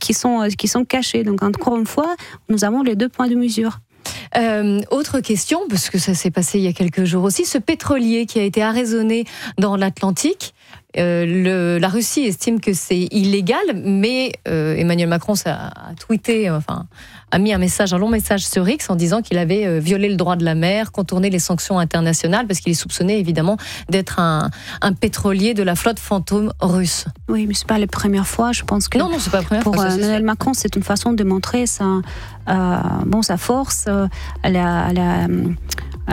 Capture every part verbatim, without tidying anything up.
qui sont, qui sont cachés. Donc encore une fois, nous avons les deux points de mesure. Euh, autre question, parce que ça s'est passé il y a quelques jours aussi, ce pétrolier qui a été arraisonné dans l'Atlantique, euh, le, la Russie estime que c'est illégal, mais euh, Emmanuel Macron a, a tweeté, enfin, a mis un message, un long message sur X en disant qu'il avait euh, violé le droit de la mer, contourné les sanctions internationales, parce qu'il est soupçonné évidemment d'être un, un pétrolier de la flotte fantôme russe. Oui, mais c'est pas la première fois, je pense que non, non, c'est pas la première pour fois, euh, Emmanuel Macron, c'est une façon de montrer sa, euh, bon, sa force, euh, la, la, euh,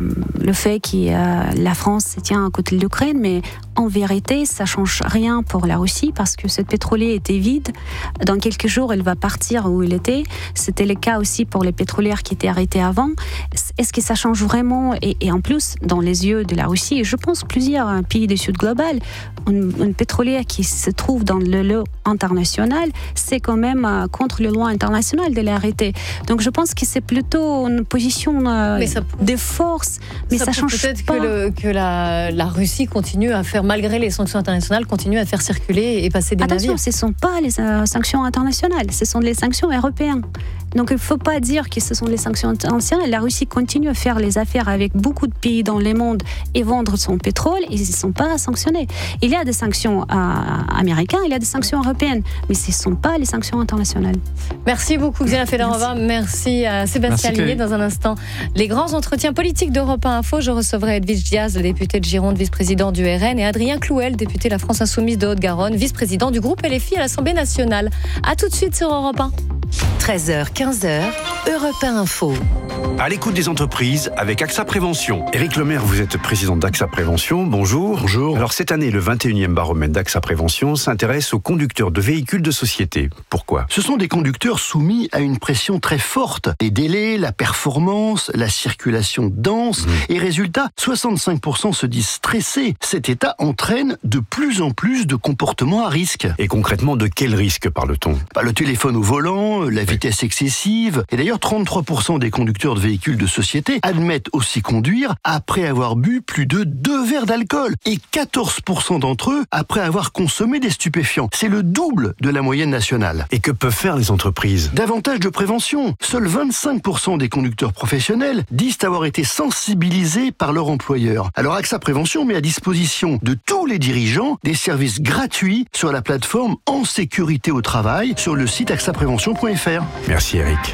le fait que euh, la France se tient à côté de l'Ukraine, mais en vérité, ça change rien pour la Russie parce que ce pétrolier était vide. Dans quelques jours, il va partir où il était. C'était le cas aussi pour les pétrolières qui étaient arrêtés avant. Est-ce que ça change vraiment? et, et en plus, dans les yeux de la Russie, et je pense plusieurs pays du Sud global, une, une pétrolière qui se trouve dans le lot international, c'est quand même euh, contre le loi internationale de l'arrêter. Donc je pense que c'est plutôt une position euh, peut, de force, mais ça, ça change peut-être pas. que, le, que la, la Russie continue à faire, malgré les sanctions internationales, continue à faire circuler et passer des Attention, navires. ce ne sont pas les euh, sanctions internationales, ce sont les sanctions européennes. Donc il ne faut pas dire que ce sont les sanctions internationales. La Russie continue à faire les affaires avec beaucoup de pays dans le monde et vendre son pétrole, et ils ne sont pas sanctionnés. Il y a des sanctions euh, américaines, il y a des sanctions européennes, mais ce ne sont pas les sanctions internationales. Merci beaucoup Xenia Federova, merci à Sébastien Ligné. Dans un instant, les grands entretiens politiques d'Europe un Info, je recevrai Edwige Diaz, le député de Gironde, vice-président du R N, et Adrien Clouel, député de la France Insoumise de Haute-Garonne, vice-président du groupe L F I à l'Assemblée nationale. A tout de suite sur Europe un. treize heures, quinze heures, Europe un Info. À l'écoute des entreprises avec AXA Prévention. Éric Lemaire, vous êtes président d'AXA Prévention. Bonjour. Bonjour. Alors cette année, le vingt et unième baromètre d'AXA Prévention s'intéresse aux conducteurs de véhicules de société. Pourquoi ? Ce sont des conducteurs soumis à une pression très forte. Les délais, la performance, la circulation dense. Mmh. Et résultat, soixante-cinq pour cent se disent stressés. Cet état entraîne de plus en plus de comportements à risque. Et concrètement, de quel risque parle-t-on ? Bah, le téléphone au volant, la vitesse excessive. Et d'ailleurs, trente-trois pour cent des conducteurs de véhicules de société admettent aussi conduire après avoir bu plus de deux verres d'alcool. Et quatorze pour cent d'entre eux après avoir consommé des stupéfiants. C'est le double de la moyenne nationale. Et que peuvent faire les entreprises ? Davantage de prévention. Seuls vingt-cinq pour cent des conducteurs professionnels disent avoir été sensibilisés par leur employeur. Alors AXA Prévention met à disposition de tous les dirigeants des services gratuits sur la plateforme En Sécurité au Travail sur le site axa prévention point f r. Merci Eric.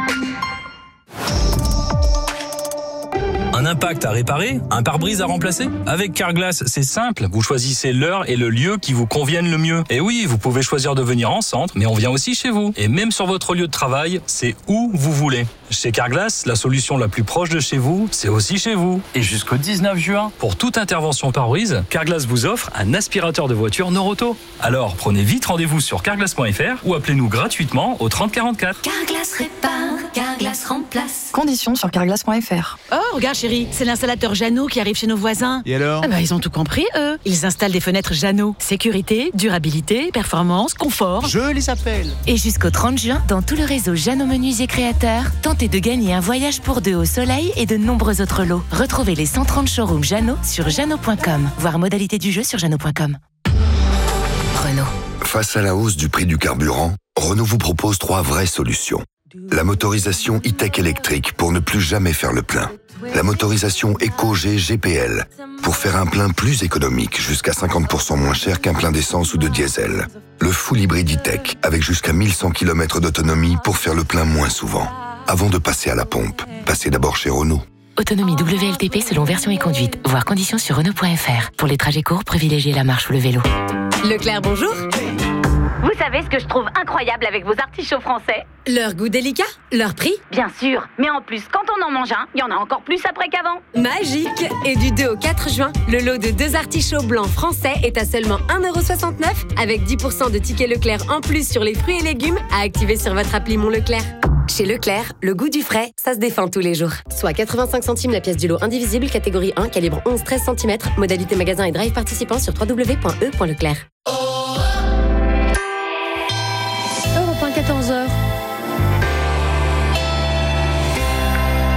Un impact à réparer? Un pare-brise à remplacer? Avec Carglass, c'est simple. Vous choisissez l'heure et le lieu qui vous conviennent le mieux. Et oui, vous pouvez choisir de venir en centre, mais on vient aussi chez vous. Et même sur votre lieu de travail, c'est où vous voulez. Chez Carglass, la solution la plus proche de chez vous, c'est aussi chez vous. Et jusqu'au dix-neuf juin, pour toute intervention pare-brise, Carglass vous offre un aspirateur de voiture Noroto. Alors, prenez vite rendez-vous sur carglass point f r ou appelez-nous gratuitement au trente quarante-quatre. Carglass répare, Carglass remplace. Conditions sur carglass point f r. Oh, regarde chérie, c'est l'installateur Jeannot qui arrive chez nos voisins. Et alors ? Ah bah, ils ont tout compris, eux. Ils installent des fenêtres Jeannot. Sécurité, durabilité, performance, confort. Je les appelle. Et jusqu'au trente juin, dans tout le réseau Jeannot Menuisier Créateurs, tentez de gagner un voyage pour deux au soleil et de nombreux autres lots. Retrouvez les cent trente showrooms Jeannot sur jeannot point com. Voir modalité du jeu sur jeannot point com. Renault. Face à la hausse du prix du carburant, Renault vous propose trois vraies solutions. La motorisation e-tech électrique pour ne plus jamais faire le plein. La motorisation EcoG G P L pour faire un plein plus économique, jusqu'à cinquante pour cent moins cher qu'un plein d'essence ou de diesel. Le full hybride e-tech avec jusqu'à mille cent kilomètres d'autonomie pour faire le plein moins souvent. Avant de passer à la pompe, passez d'abord chez Renault. Autonomie W L T P selon version et conduite. Voir conditions sur renault point f r. Pour les trajets courts, privilégiez la marche ou le vélo. Leclerc, bonjour. Vous savez ce que je trouve incroyable avec vos artichauts français ? Leur goût délicat, leur prix. Bien sûr, mais en plus, quand on en mange un, il y en a encore plus après qu'avant. Magique. Et du deux au quatre juin, le lot de deux artichauts blancs français est à seulement un euro soixante-neuf avec dix pour cent de tickets Leclerc en plus sur les fruits et légumes à activer sur votre appli Mon Leclerc. Chez Leclerc, le goût du frais, ça se défend tous les jours. Soit quatre-vingt-cinq centimes la pièce du lot indivisible, catégorie un, calibre onze treize centimètres, modalité magasin et drive participant sur w w w point e point leclerc. quatorze heures.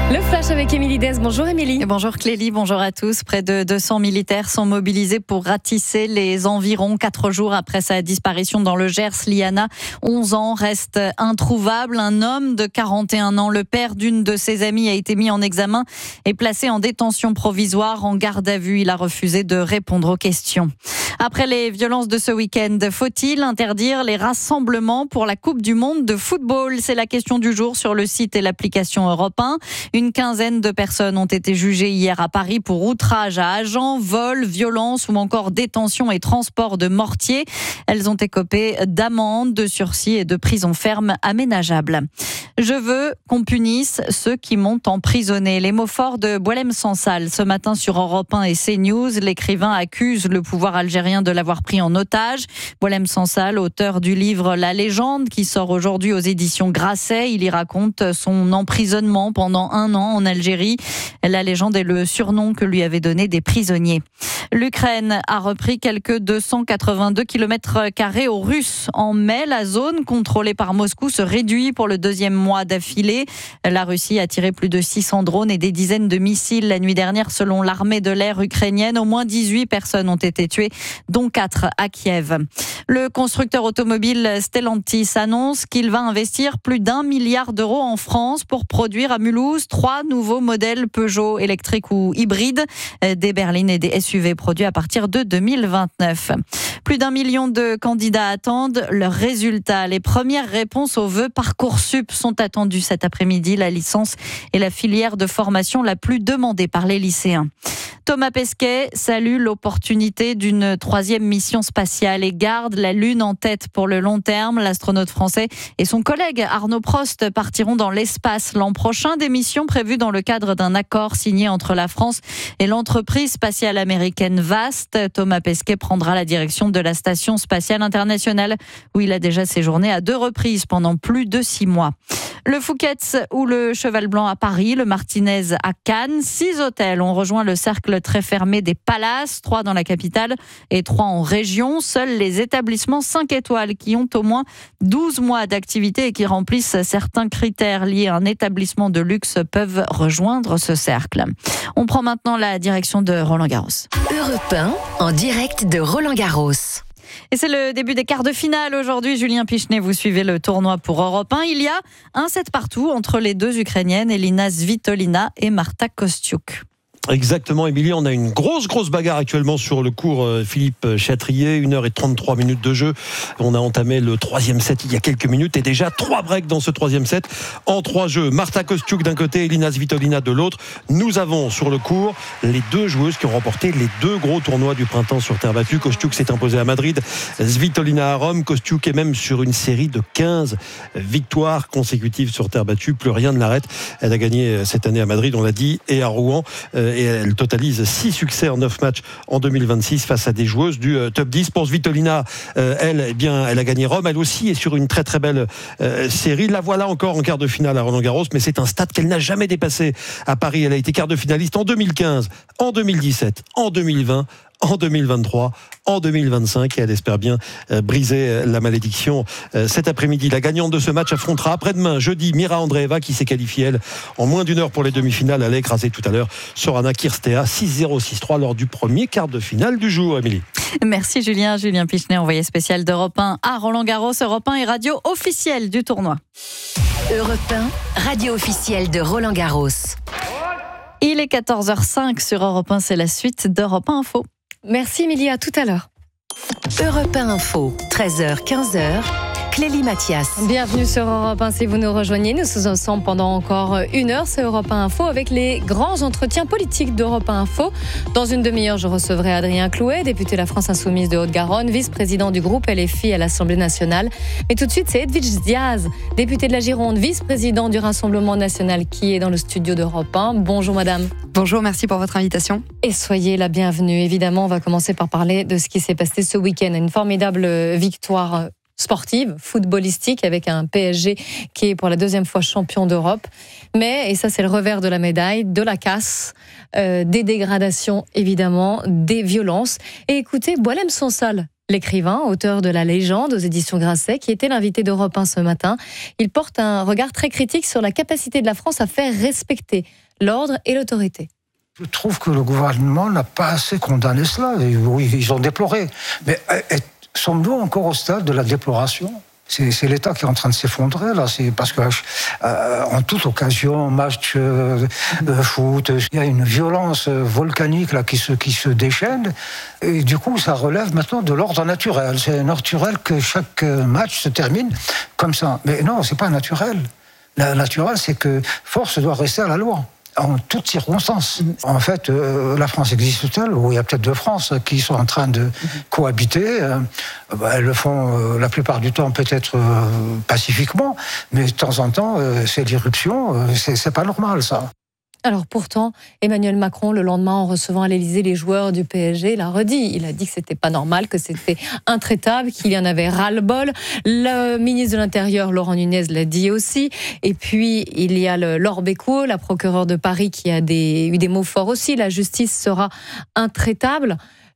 Le flash avec Émilie Dez. Bonjour Émilie. Et bonjour Clélie, bonjour à tous. Près de deux cents militaires sont mobilisés pour ratisser les environs. Quatre jours après sa disparition dans le Gers, Liana, onze ans, reste introuvable. Un homme de quarante et un ans, le père d'une de ses amies, a été mis en examen et placé en détention provisoire en garde à vue. Il a refusé de répondre aux questions. Après les violences de ce week-end, faut-il interdire les rassemblements pour la Coupe du Monde de football ? C'est la question du jour sur le site et l'application Europe un. Une quinzaine de personnes ont été jugées hier à Paris pour outrage à agent, vol, violence ou encore détention et transport de mortier. Elles ont écopé d'amendes, de sursis et de prison ferme aménageable. Je veux qu'on punisse ceux qui m'ont emprisonné. Les mots forts de Boualem Sansal ce matin sur Europe un et CNews. L'écrivain accuse le pouvoir algérien de l'avoir pris en otage. Boualem Sansal, auteur du livre La Légende, qui sort aujourd'hui aux éditions Grasset. Il y raconte son emprisonnement pendant un an en Algérie. La légende est le surnom que lui avaient donné des prisonniers. L'Ukraine a repris quelques deux cent quatre-vingt-deux kilomètres carrés aux Russes. En mai, la zone contrôlée par Moscou se réduit pour le deuxième mois d'affilée. La Russie a tiré plus de six cents drones et des dizaines de missiles la nuit dernière selon l'armée de l'air ukrainienne. Au moins dix-huit personnes ont été tuées, dont quatre à Kiev. Le constructeur automobile Stellantis annonce qu'il va investir plus d'un milliard d'euros en France pour produire à Mulhouse trois nouveaux modèles Peugeot électriques ou hybrides, des berlines et des S U V produits à partir de deux mille vingt-neuf. Plus d'un million de candidats attendent leurs résultats. Les premières réponses aux vœux Parcoursup sont attendues cet après-midi. La licence est la filière de formation la plus demandée par les lycéens. Thomas Pesquet salue l'opportunité d'une troisième mission spatiale et garde la Lune en tête pour le long terme. L'astronaute français et son collègue Arnaud Prost partiront dans l'espace l'an prochain. Des missions prévues dans le cadre d'un accord signé entre la France et l'entreprise spatiale américaine Vast. Thomas Pesquet prendra la direction de la Station spatiale internationale où il a déjà séjourné à deux reprises pendant plus de six mois. Le Fouquet's ou le Cheval Blanc à Paris, le Martinez à Cannes. Six hôtels ont rejoint le cercle très fermé des Palaces, trois dans la capitale et trois en région. Seuls les établissements cinq étoiles qui ont au moins douze mois d'activité et qui remplissent certains critères liés à un établissement de luxe peuvent rejoindre ce cercle. On prend maintenant la direction de Roland-Garros. Europe un, en direct de Roland-Garros. Et c'est le début des quarts de finale aujourd'hui. Julien Pichenet, vous suivez le tournoi pour Europe un. Il y a un set partout entre les deux Ukrainiennes, Elina Svitolina et Marta Kostyuk. Exactement, Émilie, on a une grosse grosse bagarre actuellement sur le cours Philippe Chatrier, une heure trente-trois minutes de jeu. On a entamé le troisième set il y a quelques minutes et déjà trois breaks dans ce troisième set en trois jeux. Marta Kostyuk d'un côté, Elina Svitolina de l'autre. Nous avons sur le cours les deux joueuses qui ont remporté les deux gros tournois du printemps sur terre battue. Kostyuk s'est imposée à Madrid, Svitolina à Rome. Kostyuk est même sur une série de quinze victoires consécutives sur terre battue. Plus rien ne l'arrête. Elle a gagné cette année à Madrid, on l'a dit, et à Rouen. Et elle totalise six succès en neuf matchs en deux mille vingt-six face à des joueuses du top dix. Pour Svitolina, euh, elle, eh bien, elle a gagné Rome. Elle aussi est sur une très très belle euh, série. La voilà encore en quart de finale à Roland-Garros, mais c'est un stade qu'elle n'a jamais dépassé à Paris. Elle a été quart de finaliste en deux mille quinze, en deux mille dix-sept, en deux mille vingt, en deux mille vingt-trois, en deux mille vingt-cinq, et elle espère bien euh, briser la malédiction euh, cet après-midi. La gagnante de ce match affrontera après-demain, jeudi, Mira Andreeva, qui s'est qualifiée, elle, en moins d'une heure pour les demi-finales. Elle a écrasé tout à l'heure Sorana Cirstea, six zéro, six trois lors du premier quart de finale du jour, Émilie. Merci Julien. Julien Pichenet, envoyé spécial d'Europe un à Roland-Garros. Europe un est radio officielle du tournoi. Europe un, radio officielle de Roland-Garros. Il est quatorze heures cinq sur Europe un, c'est la suite d'Europe un Info. Merci Emilie, à tout à l'heure. Europe un Info, treize heures, quinze heures. Clélie Mathias. Bienvenue sur Europe un si vous nous rejoignez. Nous sommes ensemble pendant encore une heure. C'est Europe un Info avec les grands entretiens politiques d'Europe un Info. Dans une demi-heure, je recevrai Adrien Clouet, député de la France Insoumise de Haute-Garonne, vice-président du groupe L F I à l'Assemblée nationale. Mais tout de suite, c'est Edwidge Diaz, député de la Gironde, vice-président du Rassemblement national, qui est dans le studio d'Europe un. Bonjour madame. Bonjour, merci pour votre invitation. Et soyez la bienvenue. Évidemment, on va commencer par parler de ce qui s'est passé ce week-end. Une formidable victoire sportive, footballistique, avec un P S G qui est pour la deuxième fois champion d'Europe. Mais, et ça c'est le revers de la médaille, de la casse, euh, des dégradations évidemment, des violences. Et écoutez, Boualem Sansal, L'écrivain, auteur de La Légende aux éditions Grasset, qui était l'invité d'Europe un ce matin, il porte un regard très critique sur la capacité de la France à faire respecter l'ordre et l'autorité. Je trouve que le gouvernement n'a pas assez condamné cela. Et oui, ils ont déploré. Mais sommes-nous encore au stade de la déploration ? C'est, c'est l'État qui est en train de s'effondrer, là. C'est parce que, euh, en toute occasion, match euh, de foot, il y a une violence volcanique, là, qui se, qui se déchaîne. Et du coup, ça relève maintenant de l'ordre naturel. C'est naturel que chaque match se termine comme ça. Mais non, c'est pas naturel. Le naturel, c'est que force doit rester à la loi. En toutes circonstances. En fait, euh, la France existe-t-elle ? Ou il y a peut-être deux France qui sont en train de cohabiter. Euh, bah, elles le font euh, la plupart du temps peut-être euh, pacifiquement, mais de temps en temps, euh, c'est l'irruption. Euh, c'est, c'est pas normal, ça. Alors pourtant, Emmanuel Macron, le lendemain, en recevant à l'Élysée les joueurs du P S G, l'a redit. Il a dit que c'était pas normal, que c'était intraitable, qu'il y en avait ras-le-bol. Le ministre de l'Intérieur, Laurent Nunez, l'a dit aussi. Et puis, il y a le, Laure Becquot, la procureure de Paris, qui a des, eu des mots forts aussi. La justice sera intraitable.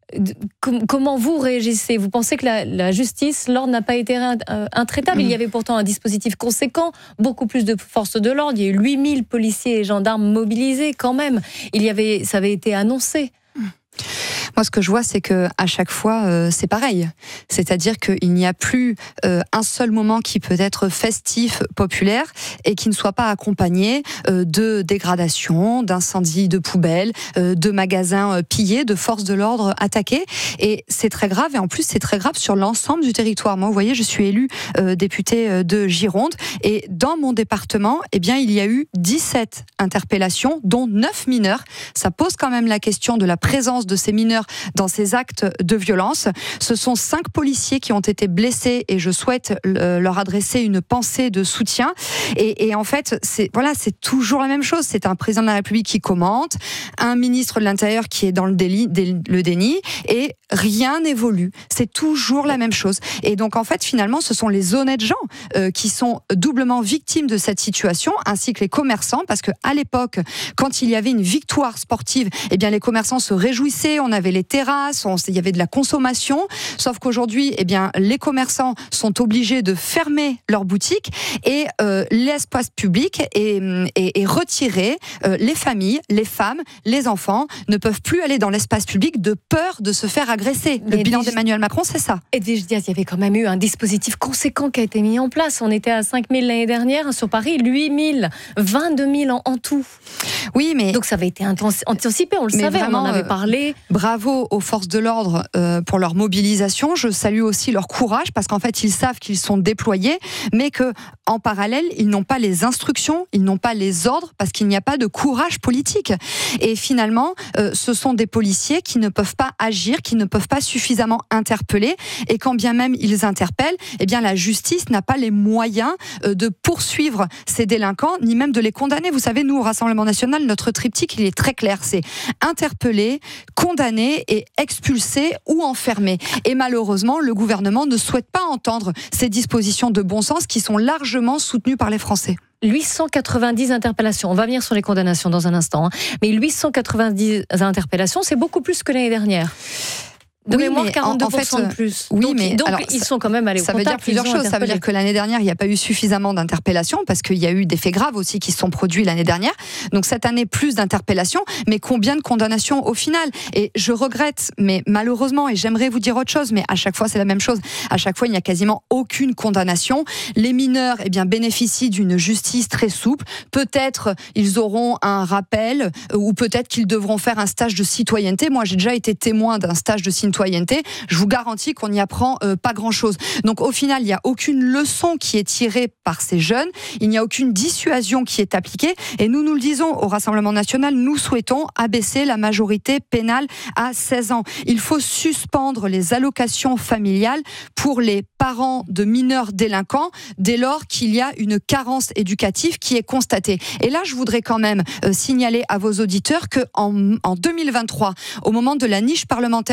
Comment vous réagissez ? Vous pensez que la, la justice, l'ordre n'a pas été intraitable ? Il y avait pourtant un dispositif conséquent, beaucoup plus de forces de l'ordre. Il y a eu huit mille policiers et gendarmes mobilisés quand même. Il y avait, ça avait été annoncé. Moi, ce que je vois, c'est que à chaque fois, euh, c'est pareil. C'est-à-dire qu'il n'y a plus euh, un seul moment qui peut être festif, populaire, et qui ne soit pas accompagné euh, de dégradations, d'incendies de poubelles, euh, de magasins euh, pillés, de forces de l'ordre attaquées. Et c'est très grave. Et en plus, c'est très grave sur l'ensemble du territoire. Moi, vous voyez, je suis élue euh, députée de Gironde, et dans mon département, eh bien, il y a eu dix-sept interpellations, dont neuf mineurs. Ça pose quand même la question de la présence de ces mineurs dans ces actes de violence. Ce sont cinq policiers qui ont été blessés et je souhaite leur adresser une pensée de soutien. Et, et en fait, c'est, voilà, c'est toujours la même chose. C'est un président de la République qui commente, un ministre de l'Intérieur qui est dans le, délit, le déni, et rien n'évolue. C'est toujours la même chose. Et donc, en fait, finalement, ce sont les honnêtes gens euh, qui sont doublement victimes de cette situation, ainsi que les commerçants, parce qu'à l'époque, quand il y avait une victoire sportive, eh bien, les commerçants se réjouissaient, on avait les terrasses, on, il y avait de la consommation, sauf qu'aujourd'hui, eh bien, les commerçants sont obligés de fermer leurs boutiques et euh, l'espace public est, est, est retiré. Euh, les familles, les femmes, les enfants ne peuvent plus aller dans l'espace public de peur de se faire agresser. Le Mais bilan dis- d'Emmanuel Macron, c'est ça. Et dis, il y avait quand même eu un dispositif conséquent qui a été mis en place. On était à cinq mille l'année dernière, sur Paris, huit mille, vingt-deux mille en, en tout. Oui, mais... Donc ça avait été intensi- anticipé, on le Mais savait, vraiment, on en avait euh, parlé. Bravo aux forces de l'ordre euh, pour leur mobilisation. Je salue aussi leur courage parce qu'en fait, ils savent qu'ils sont déployés, mais que en parallèle, ils n'ont pas les instructions, ils n'ont pas les ordres parce qu'il n'y a pas de courage politique. Et finalement, euh, ce sont des policiers qui ne peuvent pas agir, qui ne peuvent pas suffisamment interpeller. Et quand bien même ils interpellent, eh bien la justice n'a pas les moyens euh, de poursuivre ces délinquants, ni même de les condamner. Vous savez, nous, au Rassemblement national, notre triptyque, il est très clair. C'est interpeller, condamner et expulser ou enfermer. Et malheureusement, le gouvernement ne souhaite pas entendre ces dispositions de bon sens qui sont largement soutenues par les Français. huit cent quatre-vingt-dix interpellations. On va venir sur les condamnations dans un instant. Hein. Mais huit cent quatre-vingt-dix interpellations, c'est beaucoup plus que l'année dernière. De Oui, mémoire, mais quarante-deux pour cent en- en fait, de plus. oui, donc, mais donc alors, ils ça- sont quand même allés au Ça veut contact, dire plusieurs ils ont choses. Ça veut interpellé. dire que l'année dernière, il n'y a pas eu suffisamment d'interpellations parce qu'il y a eu des faits graves aussi qui se sont produits l'année dernière. Donc cette année, plus d'interpellations, mais combien de condamnations au final ? Et je regrette, mais malheureusement, et j'aimerais vous dire autre chose, mais à chaque fois, c'est la même chose. À chaque fois, il n'y a quasiment aucune condamnation. Les mineurs, eh bien, bénéficient d'une justice très souple. Peut-être ils auront un rappel euh, ou peut-être qu'ils devront faire un stage de citoyenneté. Moi, j'ai déjà été témoin d'un stage de citoyenneté. Je vous garantis qu'on n'y apprend euh, pas grand-chose. Donc au final, il n'y a aucune leçon qui est tirée par ces jeunes, il n'y a aucune dissuasion qui est appliquée, et nous nous le disons au Rassemblement national, nous souhaitons abaisser la majorité pénale à seize ans. Il faut suspendre les allocations familiales pour les parents de mineurs délinquants dès lors qu'il y a une carence éducative qui est constatée. Et là, je voudrais quand même euh, signaler à vos auditeurs qu'en en deux mille vingt-trois, au moment de la niche parlementaire du Rassemblement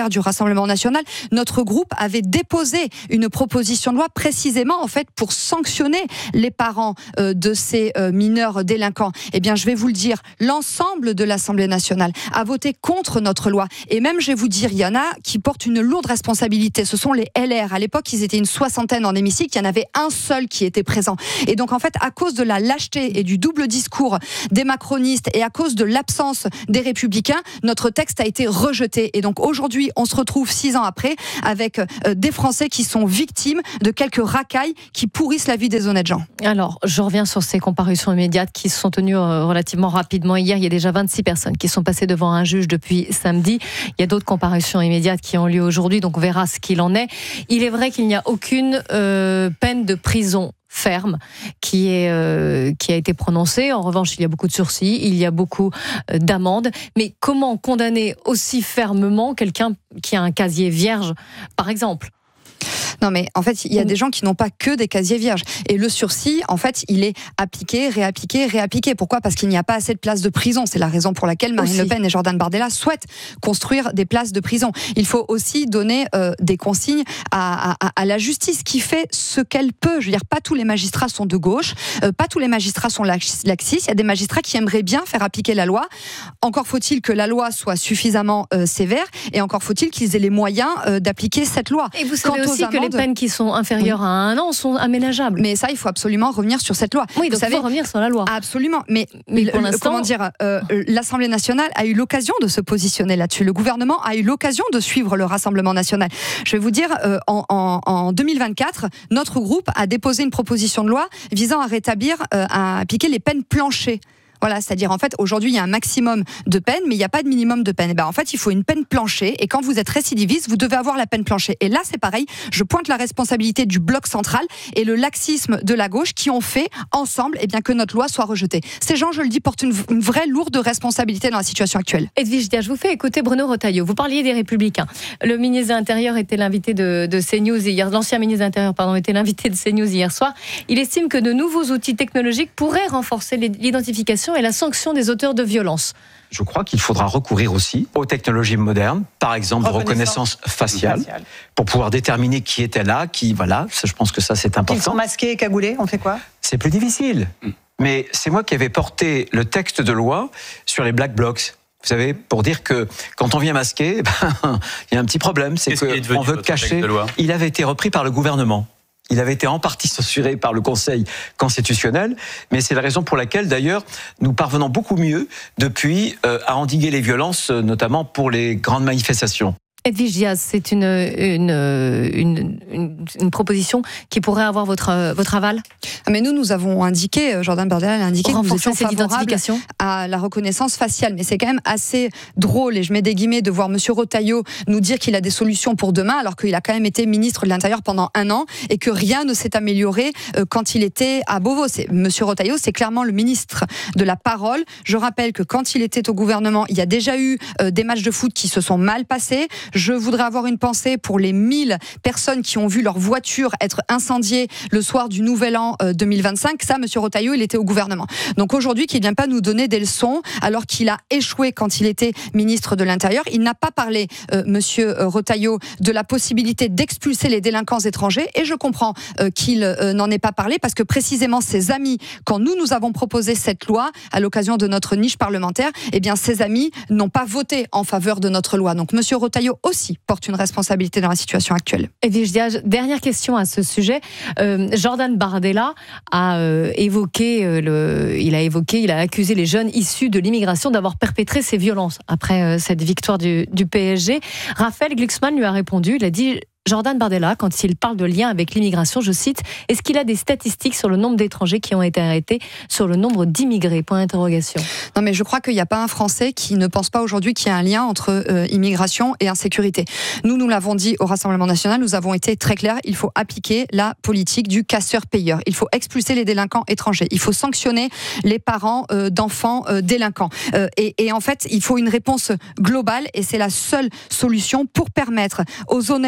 Rassemblement national, notre groupe avait déposé une proposition de loi précisément en fait pour sanctionner les parents euh, de ces euh, mineurs délinquants. Eh bien, je vais vous le dire, l'ensemble de l'Assemblée nationale a voté contre notre loi. Et même, je vais vous dire, il y en a qui portent une lourde responsabilité. Ce sont les L R. À l'époque, ils étaient une soixantaine en hémicycle. Il y en avait un seul qui était présent. Et donc, en fait, à cause de la lâcheté et du double discours des macronistes et à cause de l'absence des républicains, notre texte a été rejeté. Et donc, aujourd'hui, on se retrouve six ans après avec euh, des Français qui sont victimes de quelques racailles qui pourrissent la vie des honnêtes gens. Alors, je reviens sur ces comparutions immédiates qui se sont tenues euh, relativement rapidement hier. Il y a déjà vingt-six personnes qui sont passées devant un juge depuis samedi. Il y a d'autres comparutions immédiates qui ont lieu aujourd'hui, donc on verra ce qu'il en est. Il est vrai qu'il n'y a aucune euh, peine de prison ferme qui, est, euh, qui a été prononcée. En revanche, il y a beaucoup de sursis, il y a beaucoup euh, d'amendes. Mais comment condamner aussi fermement quelqu'un qui a un casier vierge, par exemple ? Non, mais en fait, il y a des gens qui n'ont pas que des casiers vierges. Et le sursis, en fait, il est appliqué, réappliqué, réappliqué. Pourquoi ? Parce qu'il n'y a pas assez de places de prison. C'est la raison pour laquelle Marine aussi. Le Pen et Jordan Bardella souhaitent construire des places de prison. Il faut aussi donner euh, des consignes à, à, à la justice qui fait ce qu'elle peut. Je veux dire, pas tous les magistrats sont de gauche, euh, pas tous les magistrats sont laxistes. Il y a des magistrats qui aimeraient bien faire appliquer la loi. Encore faut-il que la loi soit suffisamment euh, sévère et encore faut-il qu'ils aient les moyens euh, d'appliquer cette loi. Et vous savez aussi que les peines qui sont inférieures oui. à un an sont aménageables. Mais ça, il faut absolument revenir sur cette loi. Oui, vous donc savez, il faut revenir sur la loi. Absolument. Mais, mais pour le, comment dire, euh, l'Assemblée nationale a eu l'occasion de se positionner là-dessus. Le gouvernement a eu l'occasion de suivre le Rassemblement national. Je vais vous dire, euh, en, en, en deux mille vingt-quatre, notre groupe a déposé une proposition de loi visant à rétablir, euh, à appliquer les peines planchées. Voilà, c'est-à-dire en fait aujourd'hui il y a un maximum de peine, mais il n'y a pas de minimum de peine. Et ben en fait il faut une peine planchée, et quand vous êtes récidiviste, vous devez avoir la peine planchée. Et là c'est pareil, je pointe la responsabilité du bloc central et le laxisme de la gauche qui ont fait ensemble, eh bien que notre loi soit rejetée. Ces gens, je le dis, portent une, une vraie lourde responsabilité dans la situation actuelle. Edwige Dia, je vous fais écouter Bruno Retailleau. Vous parliez des Républicains. Le ministre de l'Intérieur était l'invité de, de CNews hier. L'ancien ministre de l'Intérieur, pardon, était l'invité de CNews hier soir. Il estime que de nouveaux outils technologiques pourraient renforcer l'identification et la sanction des auteurs de violences. Je crois qu'il faudra recourir aussi aux technologies modernes, par exemple de reconnaissance faciale, faciale, pour pouvoir déterminer qui était là, qui, voilà, ça, je pense que ça c'est important. Ils sont masqués et cagoulés, on fait quoi ? C'est plus difficile. Mais c'est moi qui avais porté le texte de loi sur les black blocs. Vous savez, pour dire que quand on vient masquer, ben, il y a un petit problème, c'est qu'on veut cacher. Il avait été repris par le gouvernement. Il avait été en partie censuré par le Conseil constitutionnel, mais c'est la raison pour laquelle, d'ailleurs, nous parvenons beaucoup mieux depuis euh, à endiguer les violences, notamment pour les grandes manifestations. Edwige Dia, c'est une, une, une, une, une proposition qui pourrait avoir votre, votre aval ? Mais nous, nous avons indiqué, Jordan Bardella a indiqué que nous étions favorables l'identification à la reconnaissance faciale. Mais c'est quand même assez drôle, et je mets des guillemets, de voir M. Retailleau nous dire qu'il a des solutions pour demain, alors qu'il a quand même été ministre de l'Intérieur pendant un an et que rien ne s'est amélioré quand il était à Beauvau. M. Retailleau, c'est clairement le ministre de la parole. Je rappelle que quand il était au gouvernement, il y a déjà eu des matchs de foot qui se sont mal passés. Je voudrais avoir une pensée pour les mille personnes qui ont vu leur voiture être incendiée le soir du Nouvel An deux mille vingt-cinq. Ça, M. Retailleau, il était au gouvernement. Donc aujourd'hui, qu'il ne vient pas nous donner des leçons alors qu'il a échoué quand il était ministre de l'Intérieur. Il n'a pas parlé, euh, M. Retailleau, de la possibilité d'expulser les délinquants étrangers, et je comprends euh, qu'il euh, n'en ait pas parlé parce que précisément ses amis, quand nous, nous avons proposé cette loi à l'occasion de notre niche parlementaire, eh bien ses amis n'ont pas voté en faveur de notre loi. Donc M. Retailleau aussi porte une responsabilité dans la situation actuelle. Edwige Dia, dernière question à ce sujet. Euh, Jordan Bardella a euh, évoqué, euh, le, il a évoqué, il a accusé les jeunes issus de l'immigration d'avoir perpétré ces violences après euh, cette victoire du, du P S G. Raphaël Glucksmann lui a répondu, il a dit: Jordan Bardella, quand il parle de lien avec l'immigration, je cite, est-ce qu'il a des statistiques sur le nombre d'étrangers qui ont été arrêtés, sur le nombre d'immigrés ? Point d'interrogation. Non, mais je crois qu'il n'y a pas un Français qui ne pense pas aujourd'hui qu'il y a un lien entre euh, immigration et insécurité. Nous, nous l'avons dit au Rassemblement national, nous avons été très clairs, il faut appliquer la politique du casseur-payeur. Il faut expulser les délinquants étrangers. Il faut sanctionner les parents euh, d'enfants euh, délinquants. Euh, et, et en fait, il faut une réponse globale, et c'est la seule solution pour permettre aux honnêtes gens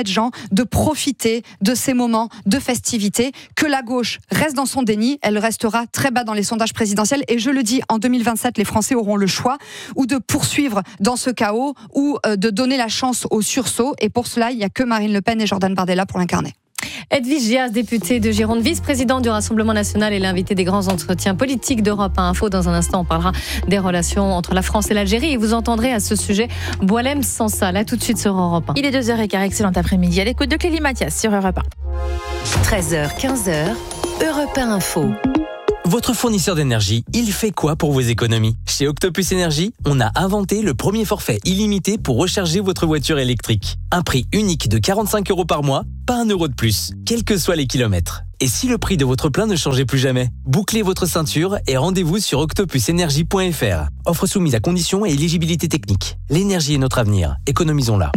de profiter de ces moments de festivité, que la gauche reste dans son déni, elle restera très bas dans les sondages présidentiels et je le dis, en deux mille vingt-sept, les Français auront le choix ou de poursuivre dans ce chaos ou de donner la chance au sursaut et pour cela, il n'y a que Marine Le Pen et Jordan Bardella pour l'incarner. Edwige Diaz, députée de Gironde, vice-président du Rassemblement national et l'invité des grands entretiens politiques d'Europe un Info. Dans un instant, on parlera des relations entre la France et l'Algérie et vous entendrez à ce sujet Boualem Sansal. Là, tout de suite sur Europe un. Il est deux heures quinze, excellent après-midi à l'écoute de Clélie Mathias sur Europe un. treize heures quinze, Europe un Info. Votre fournisseur d'énergie, il fait quoi pour vos économies ? Chez Octopus Énergie, on a inventé le premier forfait illimité pour recharger votre voiture électrique. Un prix unique de quarante-cinq euros par mois, pas un euro de plus, quels que soient les kilomètres. Et si le prix de votre plein ne changeait plus jamais ? Bouclez votre ceinture et rendez-vous sur octopus énergie point f r. Offre soumise à conditions et éligibilité technique. L'énergie est notre avenir, économisons-la.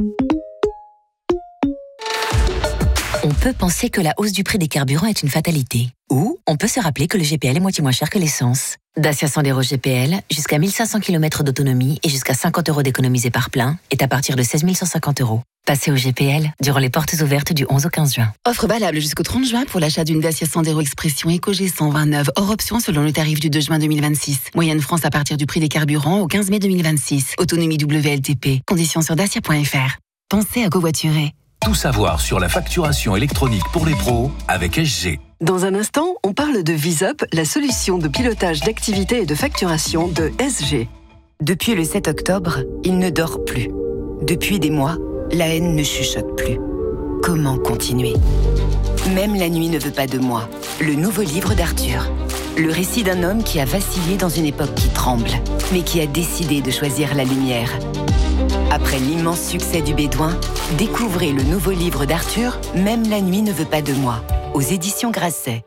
On peut penser que la hausse du prix des carburants est une fatalité. Ou on peut se rappeler que le G P L est moitié moins cher que l'essence. Dacia Sandero G P L, jusqu'à mille cinq cents kilomètres d'autonomie et jusqu'à cinquante euros d'économisés par plein, est à partir de seize mille cent cinquante euros. Passez au G P L durant les portes ouvertes du onze au quinze juin. Offre valable jusqu'au trente juin pour l'achat d'une Dacia Sandero Expression EcoG cent vingt-neuf, hors option selon le tarif du deux juin deux mille vingt-six. Moyenne France à partir du prix des carburants au quinze mai deux mille vingt-six. Autonomie W L T P. Conditions sur dacia point f r. Pensez à covoiturer. Tout savoir sur la facturation électronique pour les pros avec S G. Dans un instant, on parle de VisUp, la solution de pilotage d'activité et de facturation de S G. Depuis le sept octobre, il ne dort plus. Depuis des mois, la haine ne chuchote plus. Comment continuer ? Même la nuit ne veut pas de moi. Le nouveau livre d'Arthur. Le récit d'un homme qui a vacillé dans une époque qui tremble, mais qui a décidé de choisir la lumière. Après l'immense succès du Bédouin, découvrez le nouveau livre d'Arthur, Même la nuit ne veut pas de moi, aux éditions Grasset.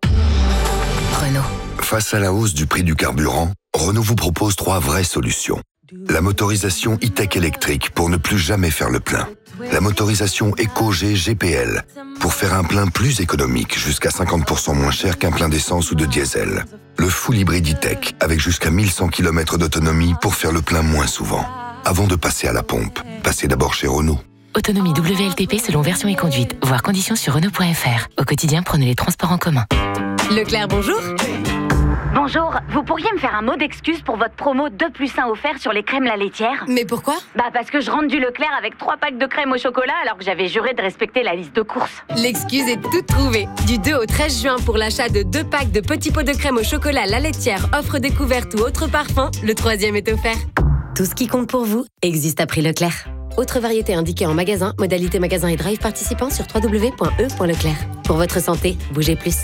Renault. Face à la hausse du prix du carburant, Renault vous propose trois vraies solutions. La motorisation e-tech électrique pour ne plus jamais faire le plein. La motorisation EcoG G P L pour faire un plein plus économique, jusqu'à cinquante pour cent moins cher qu'un plein d'essence ou de diesel. Le full hybride e-tech avec jusqu'à mille cent kilomètres d'autonomie pour faire le plein moins souvent. Avant de passer à la pompe, passez d'abord chez Renault. Autonomie W L T P selon version et conduite. Voir conditions sur Renault point f r. Au quotidien, prenez les transports en commun. Leclerc, bonjour. Bonjour, vous pourriez me faire un mot d'excuse pour votre promo deux plus un offert sur les crèmes la laitière ? Mais pourquoi ? Bah parce que je rentre du Leclerc avec trois packs de crème au chocolat alors que j'avais juré de respecter la liste de courses. L'excuse est toute trouvée. Du deux au treize juin pour l'achat de deux packs de petits pots de crème au chocolat la laitière, offre découverte ou autre parfum, le troisième est offert. Tout ce qui compte pour vous existe à prix Leclerc. Autre variété indiquée en magasin, modalité magasin et drive participant sur w w w point e point leclerc. Pour votre santé, bougez plus.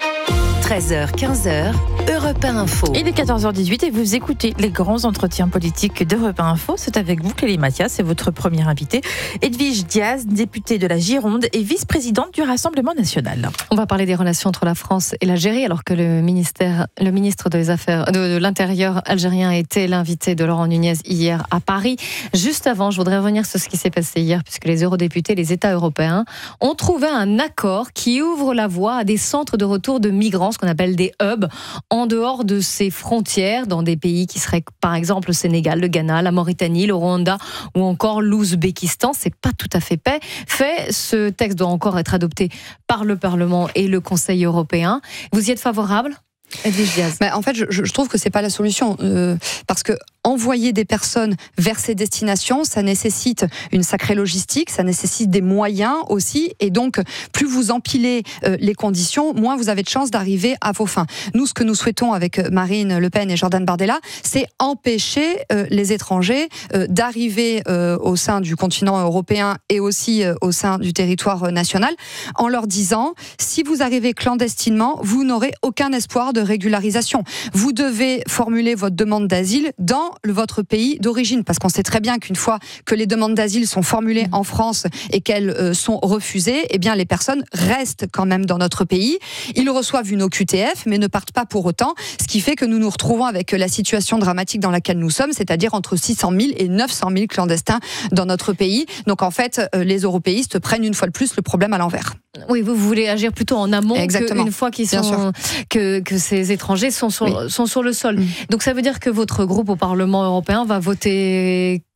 treize heures quinze, Europe un Info. Il est quatorze heures dix-huit et vous écoutez les grands entretiens politiques d'Europe un Info. C'est avec vous, Clélie Mathias, c'est votre première invitée. Edwige Diaz, députée de la Gironde et vice-présidente du Rassemblement national. On va parler des relations entre la France et l'Algérie, alors que le, ministère, le ministre des Affaires, de, de l'Intérieur algérien était l'invité de Laurent Nunez hier à Paris. Juste avant, je voudrais revenir sur ce qui s'est passé hier, puisque les eurodéputés, les États européens, ont trouvé un accord qui ouvre la voie à des centres de retour de migrants, ce qu'on appelle des hubs, en dehors de ses frontières, dans des pays qui seraient par exemple le Sénégal, le Ghana, la Mauritanie, le Rwanda ou encore l'Ouzbékistan. C'est pas tout à fait fait. Ce texte doit encore être adopté par le Parlement et le Conseil européen. Vous y êtes favorable ? Edwige Diaz. Mais en fait, je, je trouve que c'est pas la solution, euh, parce que envoyer des personnes vers ces destinations, ça nécessite une sacrée logistique, ça nécessite des moyens aussi, et donc plus vous empilez euh, les conditions, moins vous avez de chances d'arriver à vos fins. Nous, ce que nous souhaitons avec Marine Le Pen et Jordan Bardella, c'est empêcher euh, les étrangers euh, d'arriver euh, au sein du continent européen et aussi euh, au sein du territoire national, en leur disant, si vous arrivez clandestinement, vous n'aurez aucun espoir de régularisation. Vous devez formuler votre demande d'asile dans votre pays d'origine, parce qu'on sait très bien qu'une fois que les demandes d'asile sont formulées en France et qu'elles euh, sont refusées, eh bien les personnes restent quand même dans notre pays. Ils reçoivent une O Q T F, mais ne partent pas pour autant, ce qui fait que nous nous retrouvons avec la situation dramatique dans laquelle nous sommes, c'est-à-dire entre six cent mille et neuf cent mille clandestins dans notre pays. Donc en fait, euh, les européistes prennent une fois de plus le problème à l'envers. Oui, vous voulez agir plutôt en amont qu'une fois qu'ils sont, que, que ces étrangers sont sur, oui. sont sur le sol. Mmh. Donc ça veut dire que votre groupe au Parlement européen va voter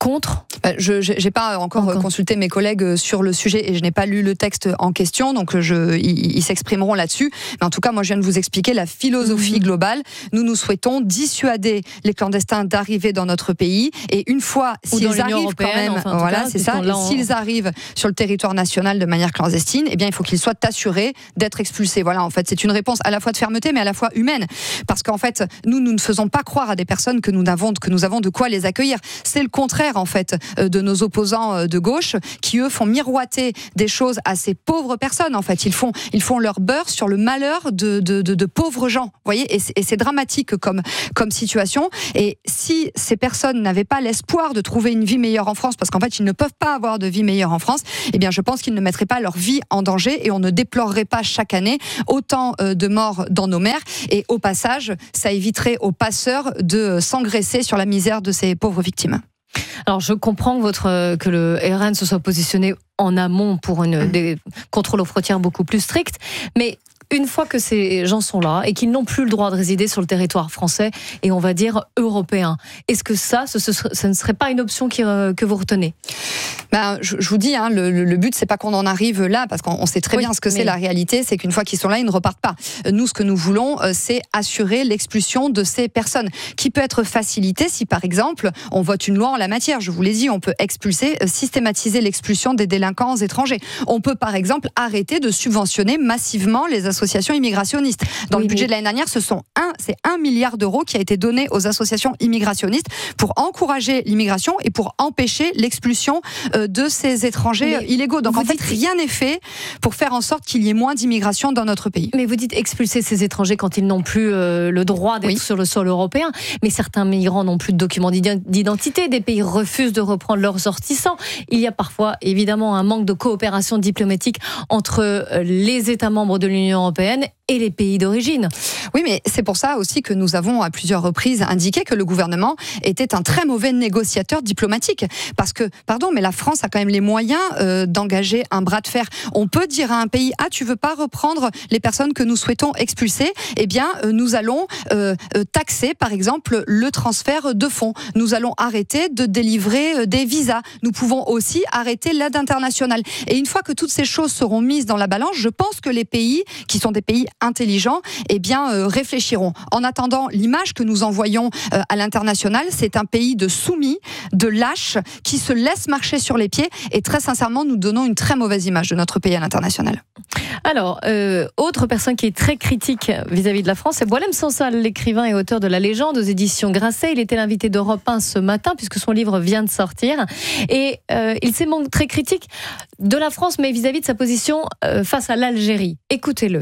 contre ? Je n'ai pas encore, encore consulté mes collègues sur le sujet et je n'ai pas lu le texte en question, donc je, ils, ils s'exprimeront là-dessus. Mais en tout cas, moi, je viens de vous expliquer la philosophie mmh. globale. Nous, nous souhaitons dissuader les clandestins d'arriver dans notre pays et une fois, Ou s'ils arrivent quand même, enfin, voilà, cas, c'est ça, et en... s'ils arrivent sur le territoire national de manière clandestine, eh bien, il faut qu'ils soient assurés d'être expulsés. Voilà, en fait, c'est une réponse à la fois de fermeté, mais à la fois humaine. Parce qu'en fait, nous, nous ne faisons pas croire à des personnes que nous avons, que nous avons de quoi les accueillir. C'est le contraire, en fait, de nos opposants de gauche qui, eux, font miroiter des choses à ces pauvres personnes. En fait, ils font, ils font leur beurre sur le malheur de, de, de, de pauvres gens. Vous voyez, et c'est, et c'est dramatique comme, comme situation. Et si ces personnes n'avaient pas l'espoir de trouver une vie meilleure en France, parce qu'en fait, ils ne peuvent pas avoir de vie meilleure en France, eh bien, je pense qu'ils ne mettraient pas leur vie en danger et on ne déplorerait pas chaque année autant de morts dans nos mers. Et au passage, ça éviterait aux passeurs de s'engraisser sur la misère de ces pauvres victimes. Alors, je comprends que, votre, que le R N se soit positionné en amont pour une, des contrôles aux frontières beaucoup plus stricts, mais une fois que ces gens sont là et qu'ils n'ont plus le droit de résider sur le territoire français et on va dire européen, est-ce que ça, ce, ce, ce ne serait pas une option qui, euh, que vous retenez ? Ben, je, je vous dis, hein, le, le but, c'est pas qu'on en arrive là, parce qu'on sait très oui, bien ce que mais... c'est la réalité, c'est qu'une fois qu'ils sont là, ils ne repartent pas. Nous, ce que nous voulons, c'est assurer l'expulsion de ces personnes, qui peut être facilitée si, par exemple, on vote une loi en la matière. Je vous l'ai dit, on peut expulser, systématiser l'expulsion des délinquants étrangers. On peut, par exemple, arrêter de subventionner massivement les associations immigrationnistes. Dans oui, le budget mais... de l'année dernière, ce sont un, c'est un milliard d'euros qui a été donné aux associations immigrationnistes pour encourager l'immigration et pour empêcher l'expulsion de ces étrangers mais illégaux. Donc en fait, rien n'est fait pour faire en sorte qu'il y ait moins d'immigration dans notre pays. Mais vous dites expulser ces étrangers quand ils n'ont plus euh, le droit d'être oui. sur le sol européen, mais certains migrants n'ont plus de documents d'identité, des pays refusent de reprendre leurs ressortissants. Il y a parfois évidemment un manque de coopération diplomatique entre les États membres de l'Union européenne et les pays d'origine. Oui, mais c'est pour ça aussi que nous avons à plusieurs reprises indiqué que le gouvernement était un très mauvais négociateur diplomatique. Parce que, pardon, mais la France a quand même les moyens euh, d'engager un bras de fer. On peut dire à un pays, ah, tu veux pas reprendre les personnes que nous souhaitons expulser ? Eh bien, euh, nous allons euh, taxer, par exemple, le transfert de fonds. Nous allons arrêter de délivrer euh, des visas. Nous pouvons aussi arrêter l'aide internationale. Et une fois que toutes ces choses seront mises dans la balance, je pense que les pays, qui sont des pays intelligents, eh bien, euh, réfléchiront. En attendant, l'image que nous envoyons euh, à l'international, c'est un pays de soumis, de lâches, qui se laisse marcher sur les pieds. Et très sincèrement, nous donnons une très mauvaise image de notre pays à l'international. Alors, euh, autre personne qui est très critique vis-à-vis de la France, c'est Boualem Sansal, l'écrivain et auteur de La Légende aux éditions Grasset. Il était l'invité d'Europe un ce matin, puisque son livre vient de sortir. Et euh, il s'est montré critique de la France, mais vis-à-vis de sa position euh, face à l'Algérie. Écoutez-le.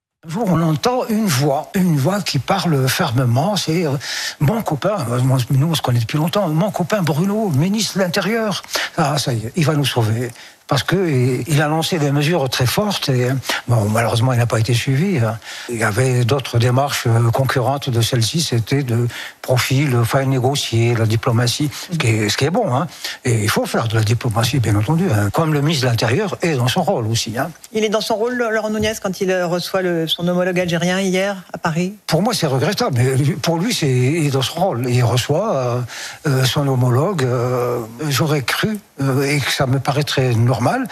On entend une voix, une voix qui parle fermement, c'est euh, mon copain, nous on se connaît depuis longtemps, mon copain Bruno, ministre de l'Intérieur, ah ça y est, il va nous sauver. Parce qu'il a lancé des mesures très fortes et bon, malheureusement il n'a pas été suivi. Il y avait d'autres démarches concurrentes de celle-ci, c'était de profil, enfin négocier, la diplomatie, ce qui est, ce qui est bon. Hein. Et il faut faire de la diplomatie, bien entendu, hein. Comme le ministre de l'Intérieur est dans son rôle aussi. Hein. Il est dans son rôle, Laurent Nunez, quand il reçoit le, son homologue algérien hier à Paris ? Pour moi c'est regrettable, mais pour lui c'est, il est dans son rôle. Il reçoit euh, son homologue, euh, j'aurais cru, euh, et que ça me paraîtrait normal, normal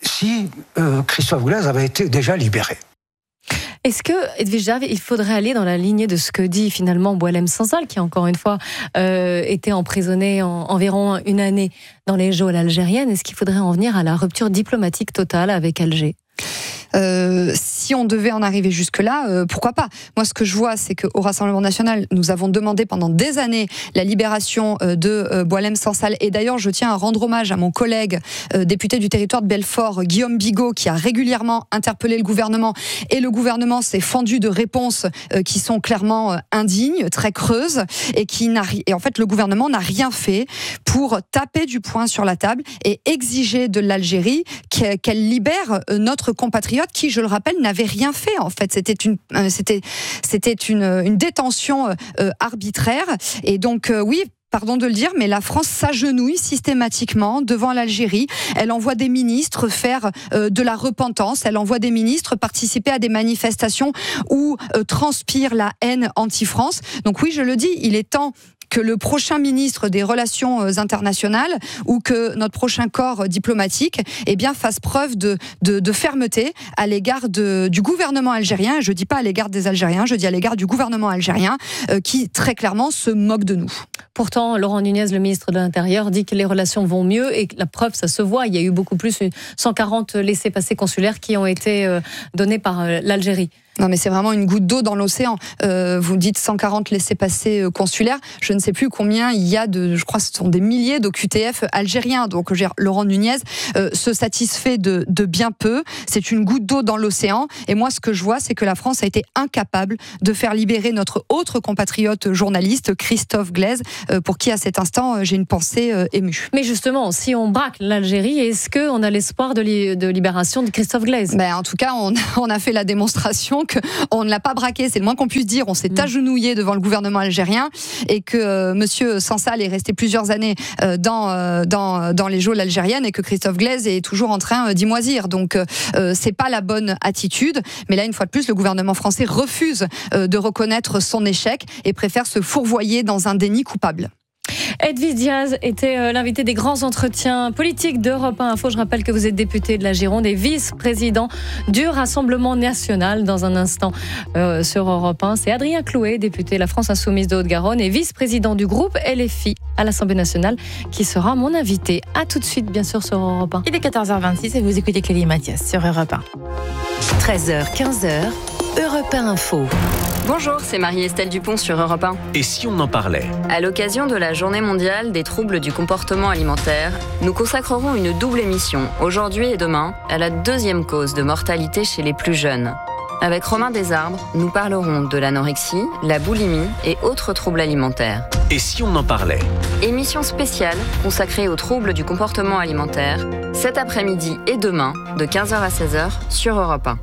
si euh, Christophe Goulaz avait été déjà libéré. Est-ce que, Edwige Jarve, il faudrait aller dans la lignée de ce que dit finalement Boualem Sansal, qui encore une fois euh, était emprisonné en environ une année dans les geôles algériennes? Est-ce qu'il faudrait en venir à la rupture diplomatique totale avec Alger? Euh, si on devait en arriver jusque-là, euh, pourquoi pas ? Moi, ce que je vois, c'est qu'au Rassemblement national, nous avons demandé pendant des années la libération euh, de euh, Boualem Sansal. Et d'ailleurs, je tiens à rendre hommage à mon collègue euh, député du territoire de Belfort, Guillaume Bigot, qui a régulièrement interpellé le gouvernement. Et le gouvernement s'est fendu de réponses euh, qui sont clairement euh, indignes, très creuses, et qui n'a ri- et en fait, le gouvernement n'a rien fait pour taper du poing sur la table et exiger de l'Algérie qu'elle libère euh, notre compatriote qui, je le rappelle, n'avait rien fait. En fait, c'était une, euh, c'était, c'était une, une détention euh, arbitraire. Et donc, euh, oui. Pardon de le dire, mais la France s'agenouille systématiquement devant l'Algérie. Elle envoie des ministres faire euh, de la repentance. Elle envoie des ministres participer à des manifestations où euh, transpire la haine anti-France. Donc oui, je le dis, il est temps que le prochain ministre des Relations internationales ou que notre prochain corps diplomatique eh bien, fasse preuve de, de, de fermeté à l'égard de, du gouvernement algérien. Je ne dis pas à l'égard des Algériens, je dis à l'égard du gouvernement algérien euh, qui très clairement se moque de nous. Pourtant, Laurent Nunez, le ministre de l'Intérieur, dit que les relations vont mieux et que la preuve, ça se voit. Il y a eu beaucoup plus, cent quarante laissez-passer consulaires qui ont été euh, donnés par euh, l'Algérie. Non mais c'est vraiment une goutte d'eau dans l'océan. Euh, vous dites cent quarante laissez-passer consulaires. Je ne sais plus combien il y a de, je crois que ce sont des milliers d'O Q T F algériens. Donc Laurent Nunez euh, se satisfait de, de bien peu. C'est une goutte d'eau dans l'océan. Et moi ce que je vois, c'est que la France a été incapable de faire libérer notre autre compatriote journaliste, Christophe Glaise, euh, pour qui à cet instant euh, j'ai une pensée euh, émue. Mais justement, si on braque l'Algérie, est-ce qu'on a l'espoir de, li- de libération de Christophe Glaise ? Ben, en tout cas, on, on a fait la démonstration qu'on ne l'a pas braqué, c'est le moins qu'on puisse dire. On s'est mmh. agenouillé devant le gouvernement algérien et que euh, Monsieur Sansal est resté plusieurs années euh, dans, euh, dans, dans les geôles algériennes et que Christophe Glaise est toujours en train euh, d'y moisir. Donc, euh, c'est pas la bonne attitude. Mais là, une fois de plus, le gouvernement français refuse euh, de reconnaître son échec et préfère se fourvoyer dans un déni coupable. Edwige Diaz était l'invité des grands entretiens politiques d'Europe un Info. Je rappelle que vous êtes député de la Gironde et vice-président du Rassemblement national. Dans un instant euh, sur Europe un, c'est Adrien Clouet, député de la France Insoumise de Haute-Garonne et vice-président du groupe L F I à l'Assemblée nationale, qui sera mon invité. À tout de suite, bien sûr, sur Europe un. Il est quatorze heures vingt-six et vous écoutez Clélie Mathias sur Europe un. treize heures quinze, Europe un Info. Bonjour, c'est Marie-Estelle Dupont sur Europe un. Et si on en parlait ? À l'occasion de la Journée mondiale des troubles du comportement alimentaire, nous consacrerons une double émission, aujourd'hui et demain, à la deuxième cause de mortalité chez les plus jeunes. Avec Romain Desarbres, nous parlerons de l'anorexie, la boulimie et autres troubles alimentaires. Et si on en parlait ? Émission spéciale consacrée aux troubles du comportement alimentaire, cet après-midi et demain, de quinze heures à seize heures, sur Europe un.